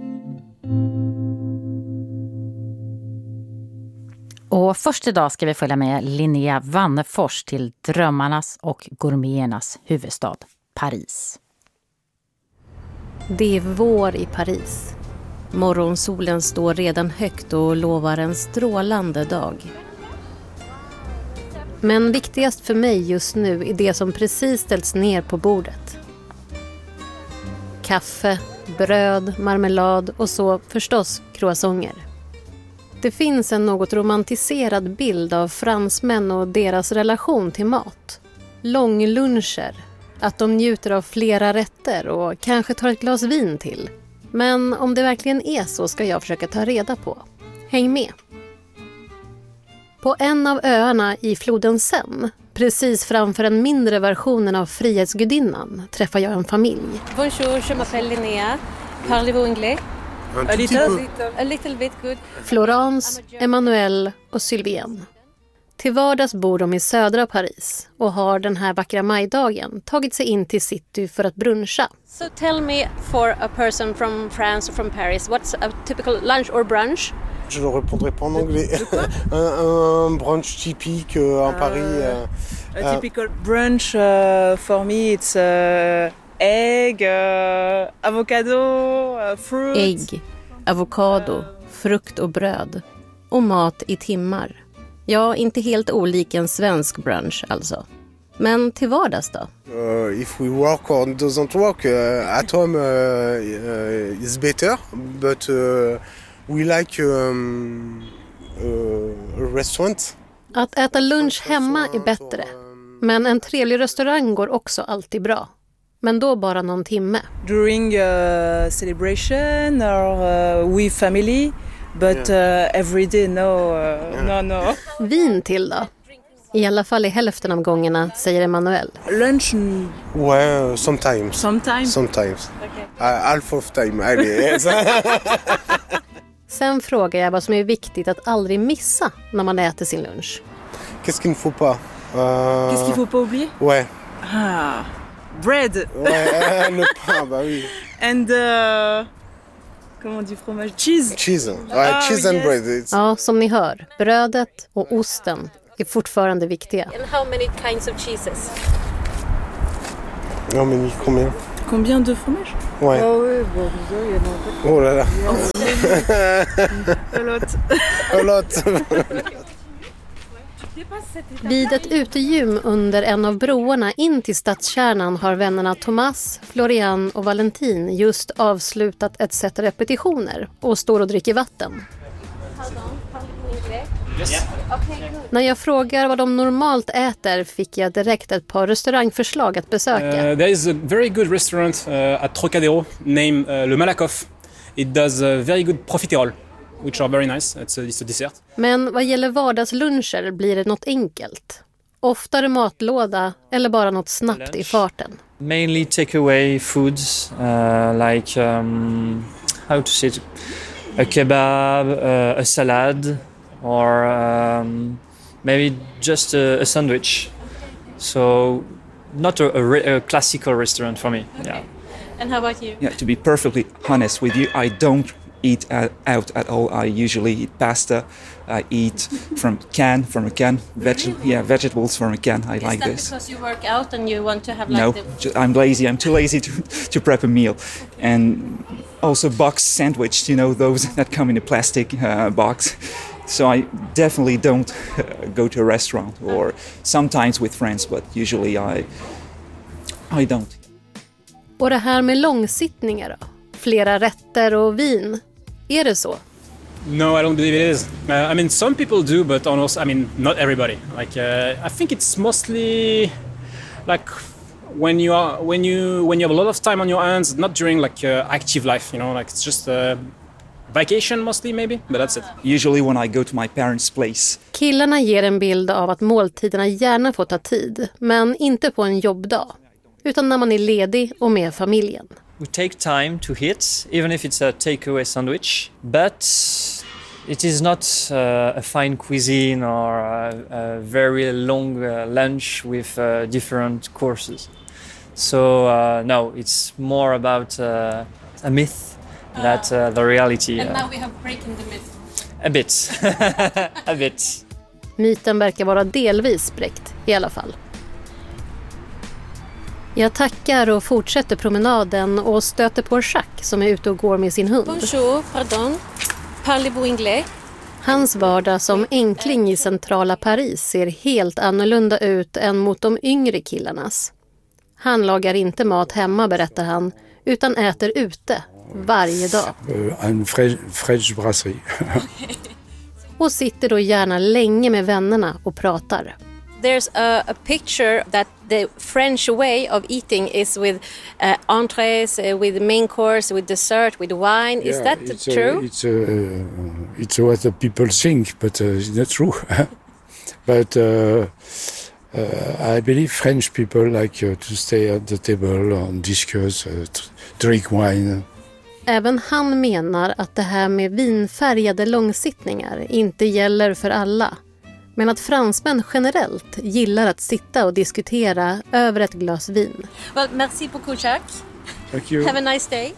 Och först idag ska vi följa med Linnea Wannefors till drömmarnas och gourmeternas huvudstad, Paris. Det är vår i Paris. Morgonsolen står redan högt och lovar en strålande dag. Men viktigast för mig just nu är det som precis ställts ner på bordet. Kaffe, bröd, marmelad och så förstås croissanter. Det finns en något romantiserad bild av fransmän och deras relation till mat. Långluncher. Att de njuter av flera rätter och kanske tar ett glas vin till. Men om det verkligen är så ska jag försöka ta reda på. Häng med! På en av öarna i floden Seine, precis framför den mindre versionen av Frihetsgudinnan, träffar jag en familj. Bonjour, je m'appelle Linnea. Parlez-vous anglais? A little, A little bit, good. Florence, Emmanuel och Sylvienne. Till vardags bor de i södra Paris och har den här vackra majdagen tagit sig in till city för att bruncha. So tell me, for a person from France or from Paris, what's a typical lunch or brunch? Je ne répondrai pas en anglais. un, un brunch typique euh, en Paris. Euh, a typical brunch uh, for me it's uh, egg, uh, avocado, uh, fruit. Ägg, avokado, frukt och bröd. Och mat i timmar. Ja, inte helt olik en svensk brunch alltså. Men till vardags då? Uh, if we work or doesn't work, uh, at home uh, uh, is better. But uh, we like um, uh, a restaurant. Att äta lunch hemma är bättre. Men en trevlig restaurang går också alltid bra. Men då bara någon timme. During a celebration or uh, with family. But uh, every day, no, uh, no, no. Vin till då? I alla fall i hälften av gångerna, säger Emmanuel. Lunch? Ouais, sometimes. Sometimes? Sometimes. Okay. Uh, half of time, allez. Sen frågar jag vad som är viktigt att aldrig missa när man äter sin lunch. Qu'est-ce qu'il ne faut pas? Euh... Qu'est-ce qu'il faut pas oublier? Ouais. Ah, bread. Ouais, le pain, bah oui. And uh, comment on dit fromage? Cheese. Cheese. Ouais, oh, cheese and yes. bread. It's... Ja, som ni hör, brödet och osten är fortfarande viktiga. And how many kinds of cheeses? Non, mais combien? Combien de fromage? Ouais. Oh oui, bon, il y en a. Oh là là. A lot. A lot. Vid ett utegym under en av broarna in till stadskärnan har vännerna Thomas, Florian och Valentin just avslutat ett set repetitioner och står och dricker vatten. Yes. När jag frågar vad de normalt äter fick jag direkt ett par restaurangförslag att besöka. Uh, there is a very good restaurant uh, at Trocadero named uh, Le Malakoff. It does uh, very good profiterole, which are very nice. It's a, it's a dessert. Men vad gäller vardagsluncher blir det något enkelt. Oftare matlåda eller bara något snabbt Lunch. I farten. Mainly takeaway foods uh, like um, how to say it? A kebab, uh, a salad, or um, maybe just a, a sandwich. So not a, a, re- a classical restaurant for me. Yeah. And how about you? Yeah, to be perfectly honest with you, I don't eat out at all. I usually eat pasta. I eat from can, from a can. Veg- yeah, vegetables from a can. I Is like that this. because you work out and you want to have like No, the... ju- I'm lazy. I'm too lazy to, to prep a meal. And also box sandwich, you know, those that come in a plastic uh, box. So I definitely don't uh, go to a restaurant, or sometimes with friends, but usually I I don't. Och det här med långsittningar då? Flera rätter och vin. Är det så? No, I don't believe it is. Uh, I mean, some people do, but almost, I mean, not everybody. Like, uh, I think it's mostly like when you are when you when you have a lot of time on your hands, not during like uh, active life, you know, like it's just a vacation mostly maybe, but that's it. Usually when I go to my parents' place. Killarna ger en bild av att måltiderna gärna får ta tid, men inte på en jobbdag, utan när man är ledig och med familjen. We take time to eat, even if it's a takeaway sandwich, but it is not uh, a fine cuisine or a, a very long uh, lunch with uh, different courses. So uh, no, it's more about uh, a myth that uh, the reality. And uh, now we have breaking the myth. A bit. A bit. Myten verkar vara delvis spräckt i alla fall. Jag tackar och fortsätter promenaden och stöter på Jacques som är ute och går med sin hund. Bonjour, pardon. Parlez-vous anglais? Hans vardag som enkling i centrala Paris ser helt annorlunda ut än mot de yngre killarnas. Han lagar inte mat hemma, berättar han, utan äter ute varje dag. En fraîche brasserie. Och sitter då gärna länge med vännerna och pratar. There's a, a picture that the French way of eating is with uh, entrees, uh, with main course, with dessert, with wine. Is Yeah, that it's, true? Uh, it's, uh, it's what the people think, but uh, it's not true. But uh, uh, I believe French people like uh, to stay at the table and discuss, uh, drink wine. Även han menar att det här med vinfärgade långsittningar inte gäller för alla. Men att fransmän generellt gillar att sitta och diskutera över ett glas vin. Well, merci beaucoup, Jacques. Thank you. Have a nice day.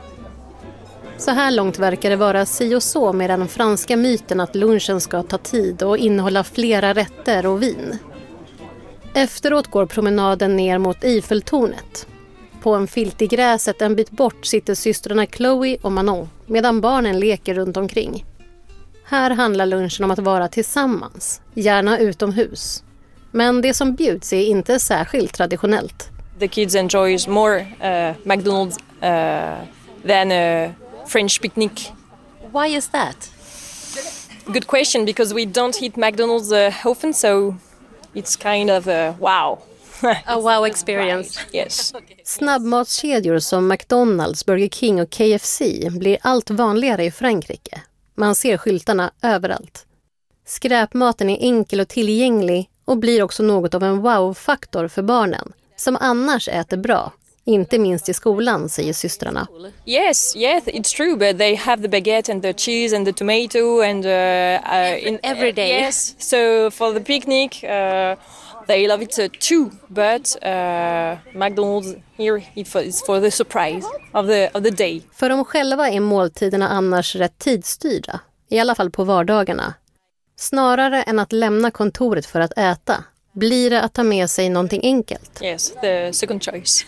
Så här långt verkar det vara si och så med den franska myten att lunchen ska ta tid och innehålla flera rätter och vin. Efteråt går promenaden ner mot Eiffeltornet. På en filt i gräset en bit bort sitter systrarna Chloe och Manon medan barnen leker runt omkring. Här handlar lunchen om att vara tillsammans, gärna utomhus. Men det som bjuds är inte särskilt traditionellt. The kids enjoys more uh, McDonald's uh, than a French picnic. Why is that? Good question, because we don't eat McDonald's uh, often, so it's kind of a wow. A wow experience. Yes. Snabbmatskedjor som McDonald's, Burger King och K F C blir allt vanligare i Frankrike. Man ser skyltarna överallt. Skräpmaten är enkel och tillgänglig och blir också något av en wow-faktor för barnen som annars äter bra, Inte minst i skolan, säger systrarna. Yes, yes, it's true, but they have the baguette and the cheese and the tomato and uh, uh, in every day. Yes, so for the picnic, uh, they love it uh, too. But uh, McDonald's here is for the surprise of the of the day. För dem själva är måltiderna annars rätt tidsstyrda, i alla fall på vardagarna. Snarare än att lämna kontoret för att äta, blir det att ta med sig någonting enkelt. Yes, the second choice.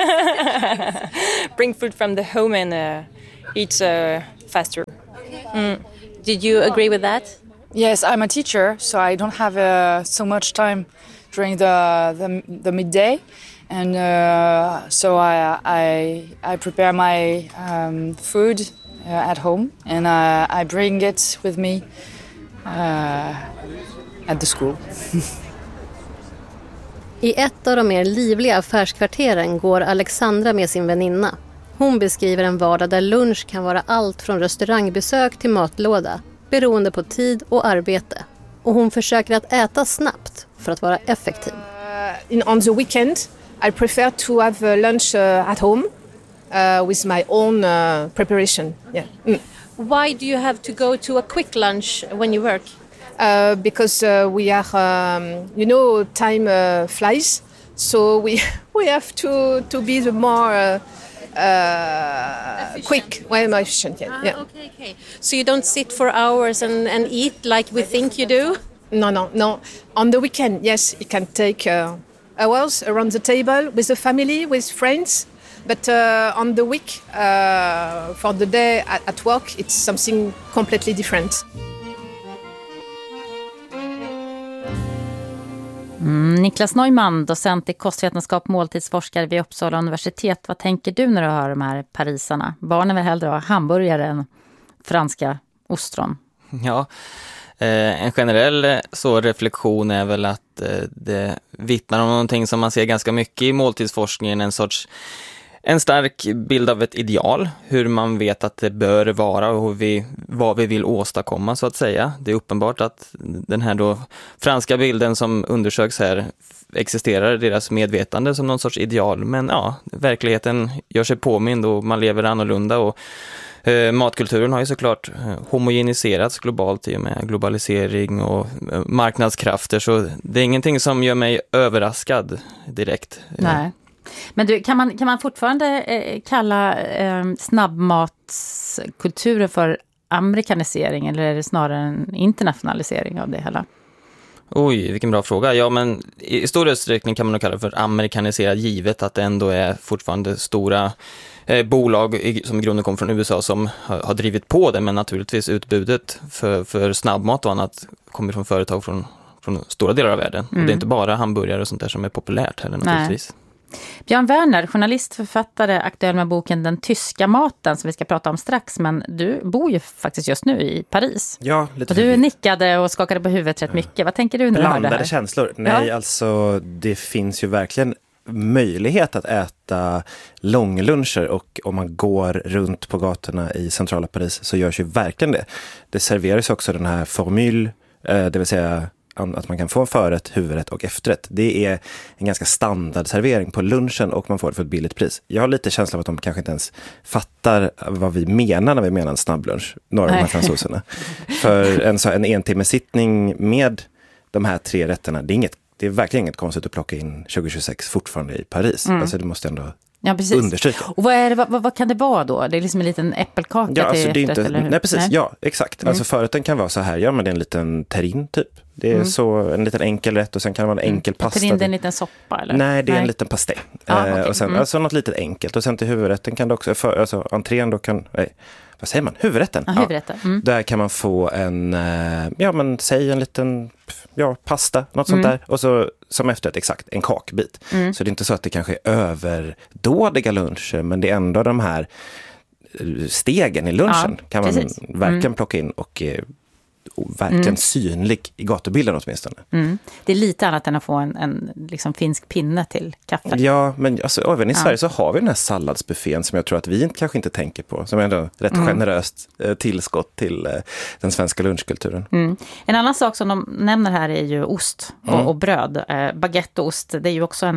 Bring food from the home and uh, eat uh, faster. Mm. Did you agree with that? Yes, I'm a teacher, so I don't have uh, so much time during the the, the midday, and uh, so I, I I prepare my um, food uh, at home, and uh, I bring it with me uh, at the school. I ett av de mer livliga affärskvarteren går Alexandra med sin väninna. Hon beskriver en vardag där lunch kan vara allt från restaurangbesök till matlåda, beroende på tid och arbete. Och hon försöker att äta snabbt för att vara effektiv. Uh, in, on the weekend, I prefer to have lunch uh, at home uh, with my own uh, preparation. Yeah. Mm. Why do you have to go to a quick lunch when you work? Uh, because uh, we are, um, you know, time uh, flies, so we we have to to be the more uh, uh, quick, way more efficient. Yeah. Ah, yeah. Okay, okay. So you don't sit for hours and, and eat like we think you do? No, no, no. On the weekend, yes, it can take uh, hours around the table with the family, with friends. But uh, on the week, uh, for the day at, at work, it's something completely different. Mm, Niklas Neumann, docent i kostvetenskap, måltidsforskare vid Uppsala universitet. Vad tänker du när du hör de här parisarna? Barnen vill hellre ha hamburgare än franska ostron. Ja, eh, en generell så reflektion är väl att eh, det vittnar om någonting som man ser ganska mycket i måltidsforskningen, en sorts en stark bild av ett ideal, hur man vet att det bör vara och hur vi, vad vi vill åstadkomma så att säga. Det är uppenbart att den här då franska bilden som undersöks här existerar i deras medvetande som någon sorts ideal. Men ja, verkligheten gör sig påmind och man lever annorlunda och eh, matkulturen har ju såklart eh, homogeniserats globalt i och med globalisering och eh, marknadskrafter, så det är ingenting som gör mig överraskad direkt. Nej. Men du, kan man, kan man fortfarande eh, kalla eh, snabbmatskulturen för amerikanisering, eller är det snarare en internationalisering av det hela? Oj, vilken bra fråga. Ja, men i stor utsträckning kan man nog kalla det för amerikaniserad, givet att det ändå är fortfarande stora eh, bolag i, som i grunden kommer från U S A som har, har drivit på det, men naturligtvis utbudet för, för snabbmat och annat kommer från företag från, från stora delar av världen. Mm. Och det är inte bara hamburgare och sånt där som är populärt heller naturligtvis. Nej. Björn Werner, journalist, författare, aktuell med boken Den tyska maten som vi ska prata om strax, men du bor ju faktiskt just nu i Paris. Ja, lite. Och du nickade och skakade på huvudet rätt mycket. Vad tänker du när du hör det här? Känslor. Nej, ja. Alltså det finns ju verkligen möjlighet att äta långluncher, och om man går runt på gatorna i centrala Paris så görs ju verkligen det. Det serveras också den här formule, det vill säga att man kan få förrätt, huvudrätt och efterrätt. Det är en ganska standardservering på lunchen och man får det för ett billigt pris. Jag har lite känsla av att de kanske inte ens fattar vad vi menar när vi menar en snabblunch, några av de här fransoserna. För en, så, en entimmesittning med de här tre rätterna, det är, inget, det är verkligen inget konstigt att plocka in tjugo tjugosex fortfarande i Paris. Mm. Alltså det måste ändå... Ja, precis. Understryka. Och vad, är det, vad, vad kan det vara då? Det är liksom en liten äppelkaka ja, till alltså det är efterrätt, inte, eller hur? Nej, precis. Nej. Ja, exakt. Mm. Alltså förrätten kan vara så här. Ja, men det är en liten terrine typ. Det är mm. så en liten enkel rätt och sen kan det vara en enkel pasta. Terrine, det är en liten soppa eller? Nej, det är nej. en liten pasté. Ah, eh, okay. Och sen mm. alltså något litet enkelt. Och sen till huvudrätten kan det också, för, alltså entrén då kan, nej, vad säger man? Huvudrätten. Ah, huvudrätten. Ja. Mm. Där kan man få en, ja men säg en liten, ja, pasta, något sånt mm. där. Och så som efterrätt, exakt, en kakbit. Mm. Så det är inte så att det kanske är överdådiga luncher, men det är ändå de här stegen i lunchen ja, kan man precis. verkligen mm. plocka in och och verkligen mm. synlig i gatubilden åtminstone. Mm. Det är lite annat än att få en, en liksom finsk pinne till kaffe. Ja, men alltså, även i ja. Sverige så har vi den här salladsbuffén som jag tror att vi kanske inte tänker på. Som är ändå rätt mm. generöst eh, tillskott till eh, den svenska lunchkulturen. Mm. En annan sak som de nämner här är ju ost och, mm. och bröd. Eh, baguette och ost, det är ju också en,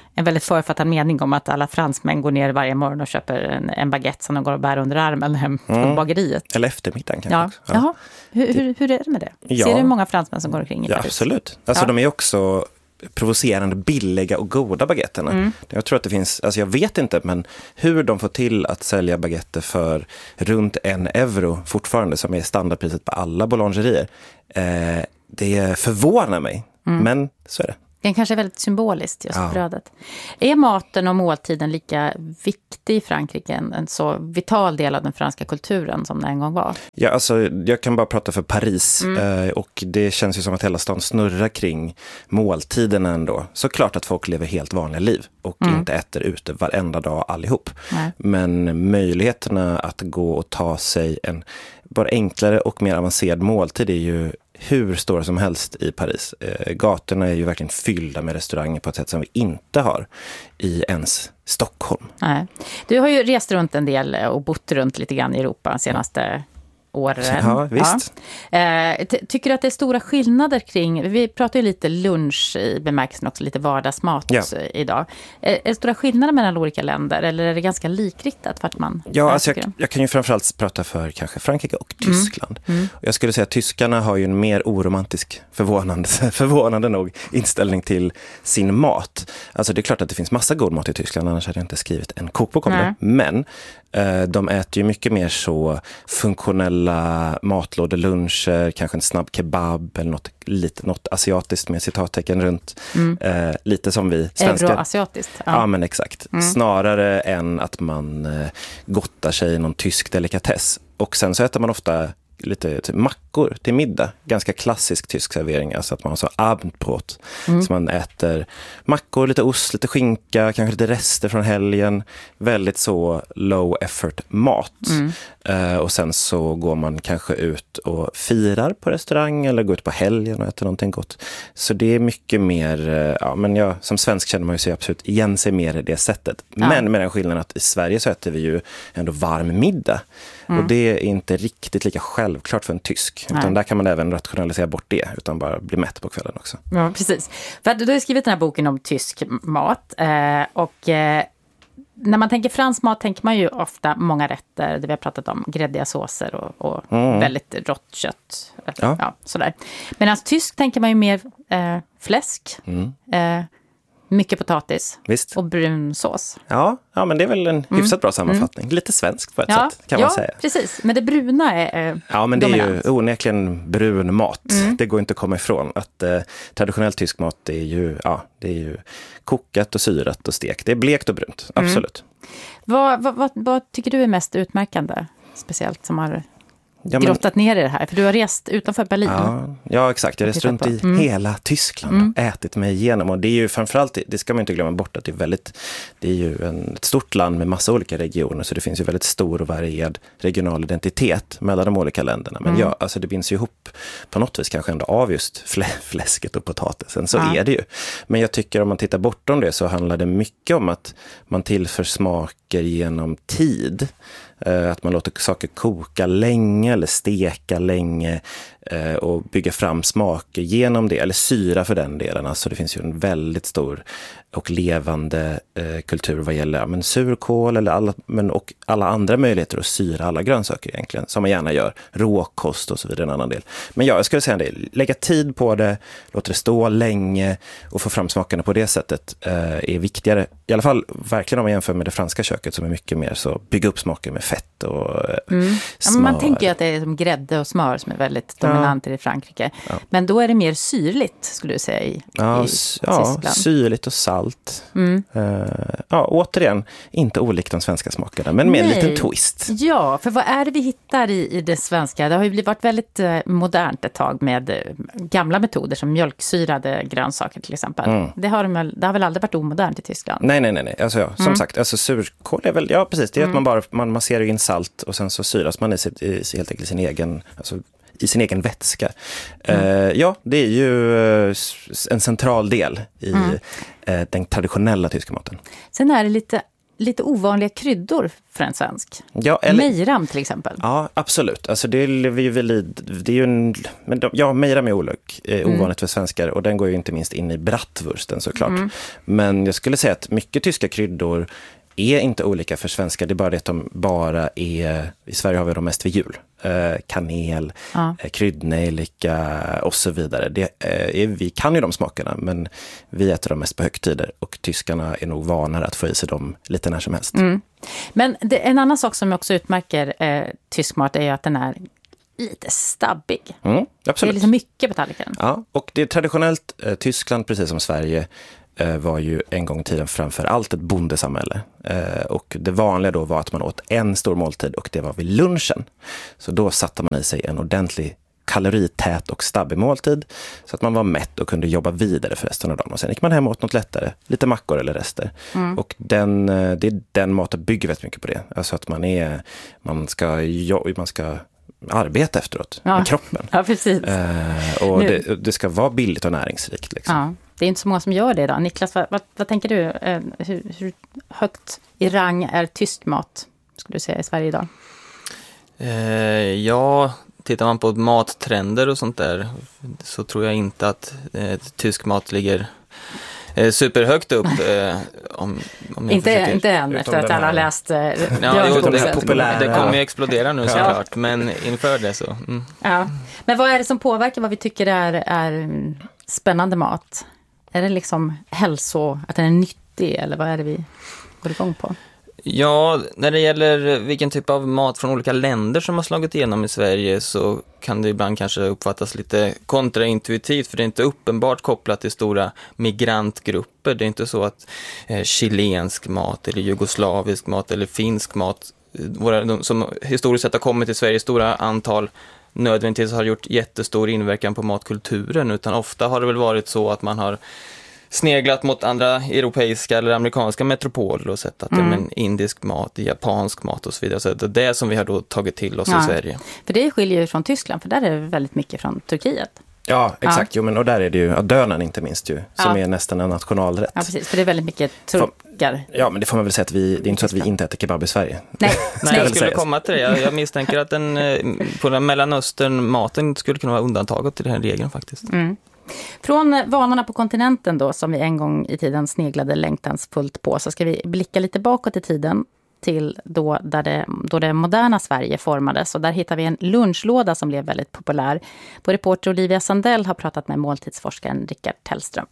en väldigt författad mening om att alla fransmän går ner varje morgon och köper en, en baguette som de går och bär under armen hem från mm. bageriet. Eller eftermiddagen kanske ja. också. Ja. Jaha. Hur, hur, hur är det med det? Ja. Ser du många fransmän som går omkring i Ja, Paris? absolut. Alltså ja. de är också provocerande billiga och goda baguetterna. Mm. Jag tror att det finns, alltså jag vet inte, men hur de får till att sälja baguetter för runt en euro fortfarande, som är standardpriset på alla boulangerier, eh, det förvånar mig. Mm. Men så är det. Den kanske är väldigt symboliskt, just ja. brödet. Är maten och måltiden lika viktig i Frankrike, en, en så vital del av den franska kulturen som det en gång var? Ja, alltså jag kan bara prata för Paris mm. eh, och det känns ju som att hela stan snurrar kring måltiderna ändå. Såklart att folk lever helt vanliga liv och mm. inte äter ute varenda dag allihop. Nej. Men möjligheterna att gå och ta sig en bara enklare och mer avancerad måltid är ju hur stora som helst i Paris. Eh, gatorna är ju verkligen fyllda med restauranger på ett sätt som vi inte har i ens Stockholm. Nej. Du har ju rest runt en del och bott runt lite grann i Europa de senaste åren. Ja, visst. Ja. Eh, ty- tycker du att det är stora skillnader kring, vi pratar ju lite lunch i bemärkelsen också, lite vardagsmat ja. idag. Är, är det stora skillnader mellan olika länder eller är det ganska likriktat vart man? Ja, alltså jag, jag kan ju framförallt prata för kanske Frankrike och Tyskland. Mm. Mm. Jag skulle säga att tyskarna har ju en mer oromantisk, förvånande, förvånande nog, inställning till sin mat. Alltså det är klart att det finns massa god mat i Tyskland, annars hade jag inte skrivit en kokbok om Nej. det. Men eh, de äter ju mycket mer så funktionella matlådeluncher, kanske en snabb kebab eller något, lite, något asiatiskt med citattecken runt. Mm. Eh, lite som vi svenskar. Euroasiatiskt. Ja. ja, men exakt. Mm. Snarare än att man eh, gottar sig i någon tysk delikatess. Och sen så äter man ofta lite typ mackor till middag. Ganska klassisk tysk servering. Alltså att man har så Abendbrot. Mm. Så man äter mackor, lite ost, lite skinka, kanske lite rester från helgen. Väldigt så low effort mat. Mm. Uh, och sen så går man kanske ut och firar på restaurang eller går ut på helgen och äter någonting gott. Så det är mycket mer, uh, ja men jag som svensk känner man ju sig absolut igen sig mer i det sättet. Ja. Men med den skillnaden att i Sverige så äter vi ju ändå varm middag. Mm. Och det är inte riktigt lika självklart för en tysk. Nej. Utan där kan man även rationalisera bort det utan bara bli mätt på kvällen också. Ja, precis. För du har skrivit den här boken om tysk mat uh, och uh, när man tänker fransk mat tänker man ju ofta många rätter, det vi har pratat om, gräddiga såser och, och mm. väldigt rått kött. Ja. Ja, sådär. Men alltså tysk tänker man ju mer eh, fläsk, mm. eh, mycket potatis Visst. och brun sås. Ja, ja, men det är väl en hyfsat mm. bra sammanfattning. Mm. Lite svenskt på ett ja. sätt kan ja, man säga. Ja, precis. Men det bruna är eh, Ja, men det dominant. är ju onekligen brun mat. Mm. Det går inte att komma ifrån. Att eh, traditionell tysk mat är ju, ja, det är ju kokat och syrat och stekt. Det är blekt och brunt, absolut. Mm. Vad, vad, vad, vad tycker du är mest utmärkande, speciellt som har ja, men, grottat ner i det här? För du har rest utanför Berlin. Ja, ja exakt. Jag har rest runt i mm. hela Tyskland och mm. ätit mig igenom. Och det är ju framförallt, det ska man inte glömma bort, att det är väldigt, det är ju en, ett stort land med massa olika regioner. Så det finns ju väldigt stor och varierad regional identitet mellan de olika länderna. Men mm. ja, alltså det binds ju ihop på något vis kanske ändå av just flä- fläsket och potatisen. Så ja. är det ju. Men jag tycker om man tittar bortom det så handlar det mycket om att man tillför smaker genom tid. Att man låter saker koka länge eller steka länge och bygga fram smaker genom det, eller syra för den delen. Alltså det finns ju en väldigt stor och levande eh, kultur vad gäller ja, men surkål eller alla, men och alla andra möjligheter att syra alla grönsaker egentligen, som man gärna gör. Råkost och så vidare en annan del. Men ja, jag skulle säga det, lägga tid på det, låta det stå länge och få fram smakerna på det sättet eh, är viktigare. I alla fall verkligen om man jämför med det franska köket som är mycket mer så bygga upp smaker med fett och eh, mm. ja, man tänker ju att det är som grädde och smör som är väldigt dominant ja. i Frankrike. Ja. Men då är det mer syrligt skulle du säga i, ja, i ja, Tyskland. Syrligt och salt. Mm. Uh, ja, återigen, inte olikt de svenska smakerna, men med Nej. en liten twist. Ja, för vad är det vi hittar i, i det svenska? Det har ju varit väldigt eh, modernt ett tag med eh, gamla metoder som mjölksyrade grönsaker till exempel. Mm. Det, har de väl, det har väl aldrig varit omodernt i Tyskland? Nej, nej, nej. nej. Alltså, ja, som mm. sagt, alltså, surkål är väl, ja precis, det är mm. att man bara man masserar in salt och sen så syras man i, sitt, i helt enkelt sin egen, alltså i sin egen vätska. Mm. Uh, ja, det är ju uh, en central del i mm. uh, den traditionella tyska maten. Sen är det lite lite ovanliga kryddor för en svensk. Ja, eller... Mejram till exempel. Ja, absolut. Alltså det är vi väl i, det är ju en, men de, ja, mejram är olök, eh, ovanligt mm. för svenskar och den går ju inte minst in i bratwursten såklart. Mm. Men jag skulle säga att mycket tyska kryddor är inte olika för svenskar. Det är bara det att de bara är, i Sverige har vi de mest vid jul. Eh, kanel, ja. eh, kryddnejlika och så vidare. Det, eh, vi kan ju de smakerna, men vi äter dem mest på högtider och tyskarna är nog vanare att få i sig dem lite när som helst. Mm. Men det, en annan sak som också utmärker eh, tysk mat är ju att den är lite stabbig. Mm, absolut. Det är lite mycket på tallriken. Ja, och det är traditionellt eh, Tyskland, precis som Sverige, var ju en gång i tiden framför allt ett bondesamhälle. Eh, och det vanliga då var att man åt en stor måltid och det var vid lunchen. Så då satte man i sig en ordentlig kalorität och stabbig måltid så att man var mätt och kunde jobba vidare för resten av dagen. Och sen gick man hem och åt något lättare, lite mackor eller rester. Mm. Och den, det är den maten bygger väldigt mycket på det. Alltså att man är, man ska, man ska arbeta efteråt ja. med kroppen. Ja, precis. Eh, och det, det ska vara billigt och näringsrikt. Liksom. Ja. Det är inte så många som gör det idag. Niklas, vad, vad, vad tänker du? Eh, hur, hur högt i rang är tyst mat, skulle du säga, i Sverige idag? Eh, ja, tittar man på mattrender och sånt där så tror jag inte att eh, tysk mat ligger eh, superhögt upp. Eh, om, om jag inte, försöker, inte än, efter att alla har läst eh, ja, jo, det, det, det kommer ju explodera nu såklart, ja. Men inför det så. Mm. Ja. Men vad är det som påverkar vad vi tycker är, är spännande mat? Är det liksom hälso, att den är nyttig eller vad är det vi går igång på? Ja, när det gäller vilken typ av mat från olika länder som har slagit igenom i Sverige så kan det ibland kanske uppfattas lite kontraintuitivt för det är inte uppenbart kopplat till stora migrantgrupper. Det är inte så att eh, chilensk mat eller jugoslavisk mat eller finsk mat våra, de, som historiskt sett har kommit till Sverige i stora antal nödvändigtvis har gjort jättestor inverkan på matkulturen utan ofta har det väl varit så att man har sneglat mot andra europeiska eller amerikanska metropoler och sett att mm. det är en indisk mat, japansk mat och så vidare. Så det är det som vi har då tagit till oss ja. i Sverige. För det skiljer ju från Tyskland, för där är det väldigt mycket från Turkiet. Ja, exakt. Ja. Jo, men, och där är det ju ja, dönen inte minst ju, som ja. är nästan en nationalrätt. Ja, precis. För det är väldigt mycket turkar. Ja, men det får man väl säga att vi, det är inte så att vi inte äter kebab i Sverige. Nej, Nej jag skulle komma till det. Jag, jag misstänker att den, på den Mellanöstern-maten skulle kunna vara undantaget till den här regeln faktiskt. Mm. Från vanorna på kontinenten då, som vi en gång i tiden sneglade längtansfullt på, så ska vi blicka lite bakåt i tiden till då, där det, då det moderna Sverige formades. Och där hittar vi en lunchlåda som blev väldigt populär. Vår reporter Olivia Sandell har pratat med måltidsforskaren Rickard Tellström.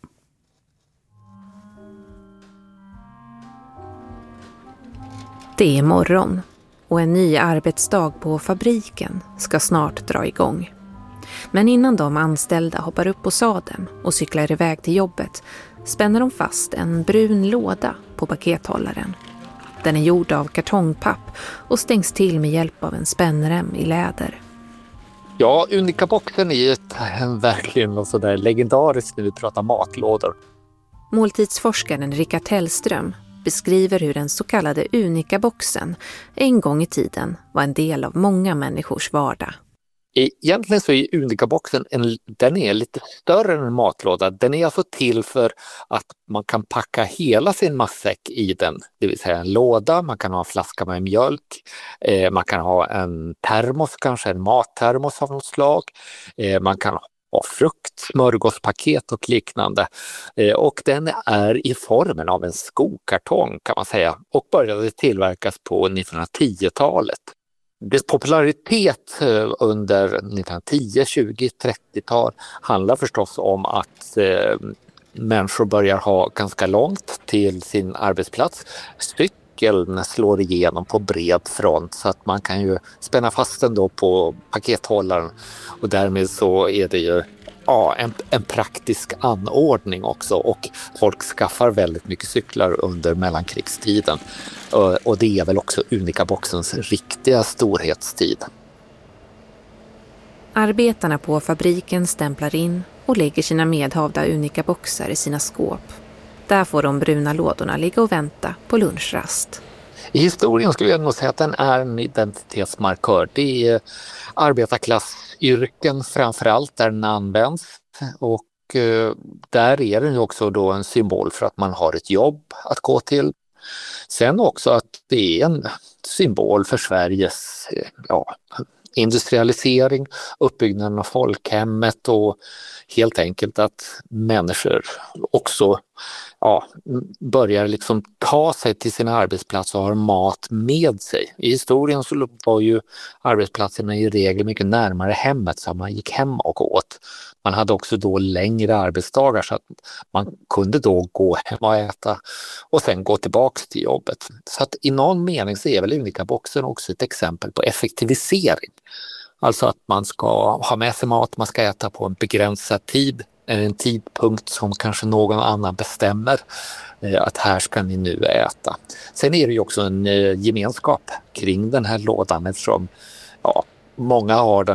Det är morgon och en ny arbetsdag på fabriken ska snart dra igång. Men innan de anställda hoppar upp på sadeln och cyklar iväg till jobbet spänner de fast en brun låda på pakethållaren. Den är gjord av kartongpapp och stängs till med hjälp av en spännrem i läder. Ja, Unica-boxen är ju verkligen något sådär legendariskt när vi pratar matlådor. Måltidsforskaren Rickard Tellström beskriver hur den så kallade Unica-boxen en gång i tiden var en del av många människors vardag. Egentligen så är Unica-boxen en, den är lite större än en matlåda. Den är alltså till för att man kan packa hela sin matsäck i den. Det vill säga en låda, man kan ha en flaska med mjölk, eh, man kan ha en termos, kanske en mattermos av något slag. Eh, man kan ha frukt, smörgåspaket och liknande. Eh, och den är i formen av en skokartong kan man säga och började tillverkas på nittonhundratio-talet. Dess popularitet under nittonhundratio, tjugo, trettio-tal handlar förstås om att eh, människor börjar ha ganska långt till sin arbetsplats. Cykeln slår igenom på bred front så att man kan ju spänna fast den då på pakethållaren och därmed så är det ju ja, en, en praktisk anordning också och folk skaffar väldigt mycket cyklar under mellankrigstiden. Och det är väl också Unica-boxens riktiga storhetstid. Arbetarna på fabriken stämplar in och lägger sina medhavda Unica-boxar i sina skåp. Där får de bruna lådorna ligga och vänta på lunchrast. I historien skulle jag nog säga att den är en identitetsmarkör. Det är arbetarklassyrken framförallt där den används och eh, där är den också då en symbol för att man har ett jobb att gå till. Sen också att det är en symbol för Sveriges ja, industrialisering, uppbyggnaden av folkhemmet och helt enkelt att människor också ja, börjar liksom ta sig till sina arbetsplatser och har mat med sig. I historien så var ju arbetsplatserna i regel mycket närmare hemmet, så man gick hem och åt. Man hade också då längre arbetsdagar så att man kunde då gå hem och äta och sen gå tillbaka till jobbet. Så att i någon mening så är väl Unica-boxen också ett exempel på effektivisering. Alltså att man ska ha med sig mat, man ska äta på en begränsad tid, en tidpunkt som kanske någon annan bestämmer att här ska ni nu äta. Sen är det ju också en gemenskap kring den här lådan eftersom ja, många har den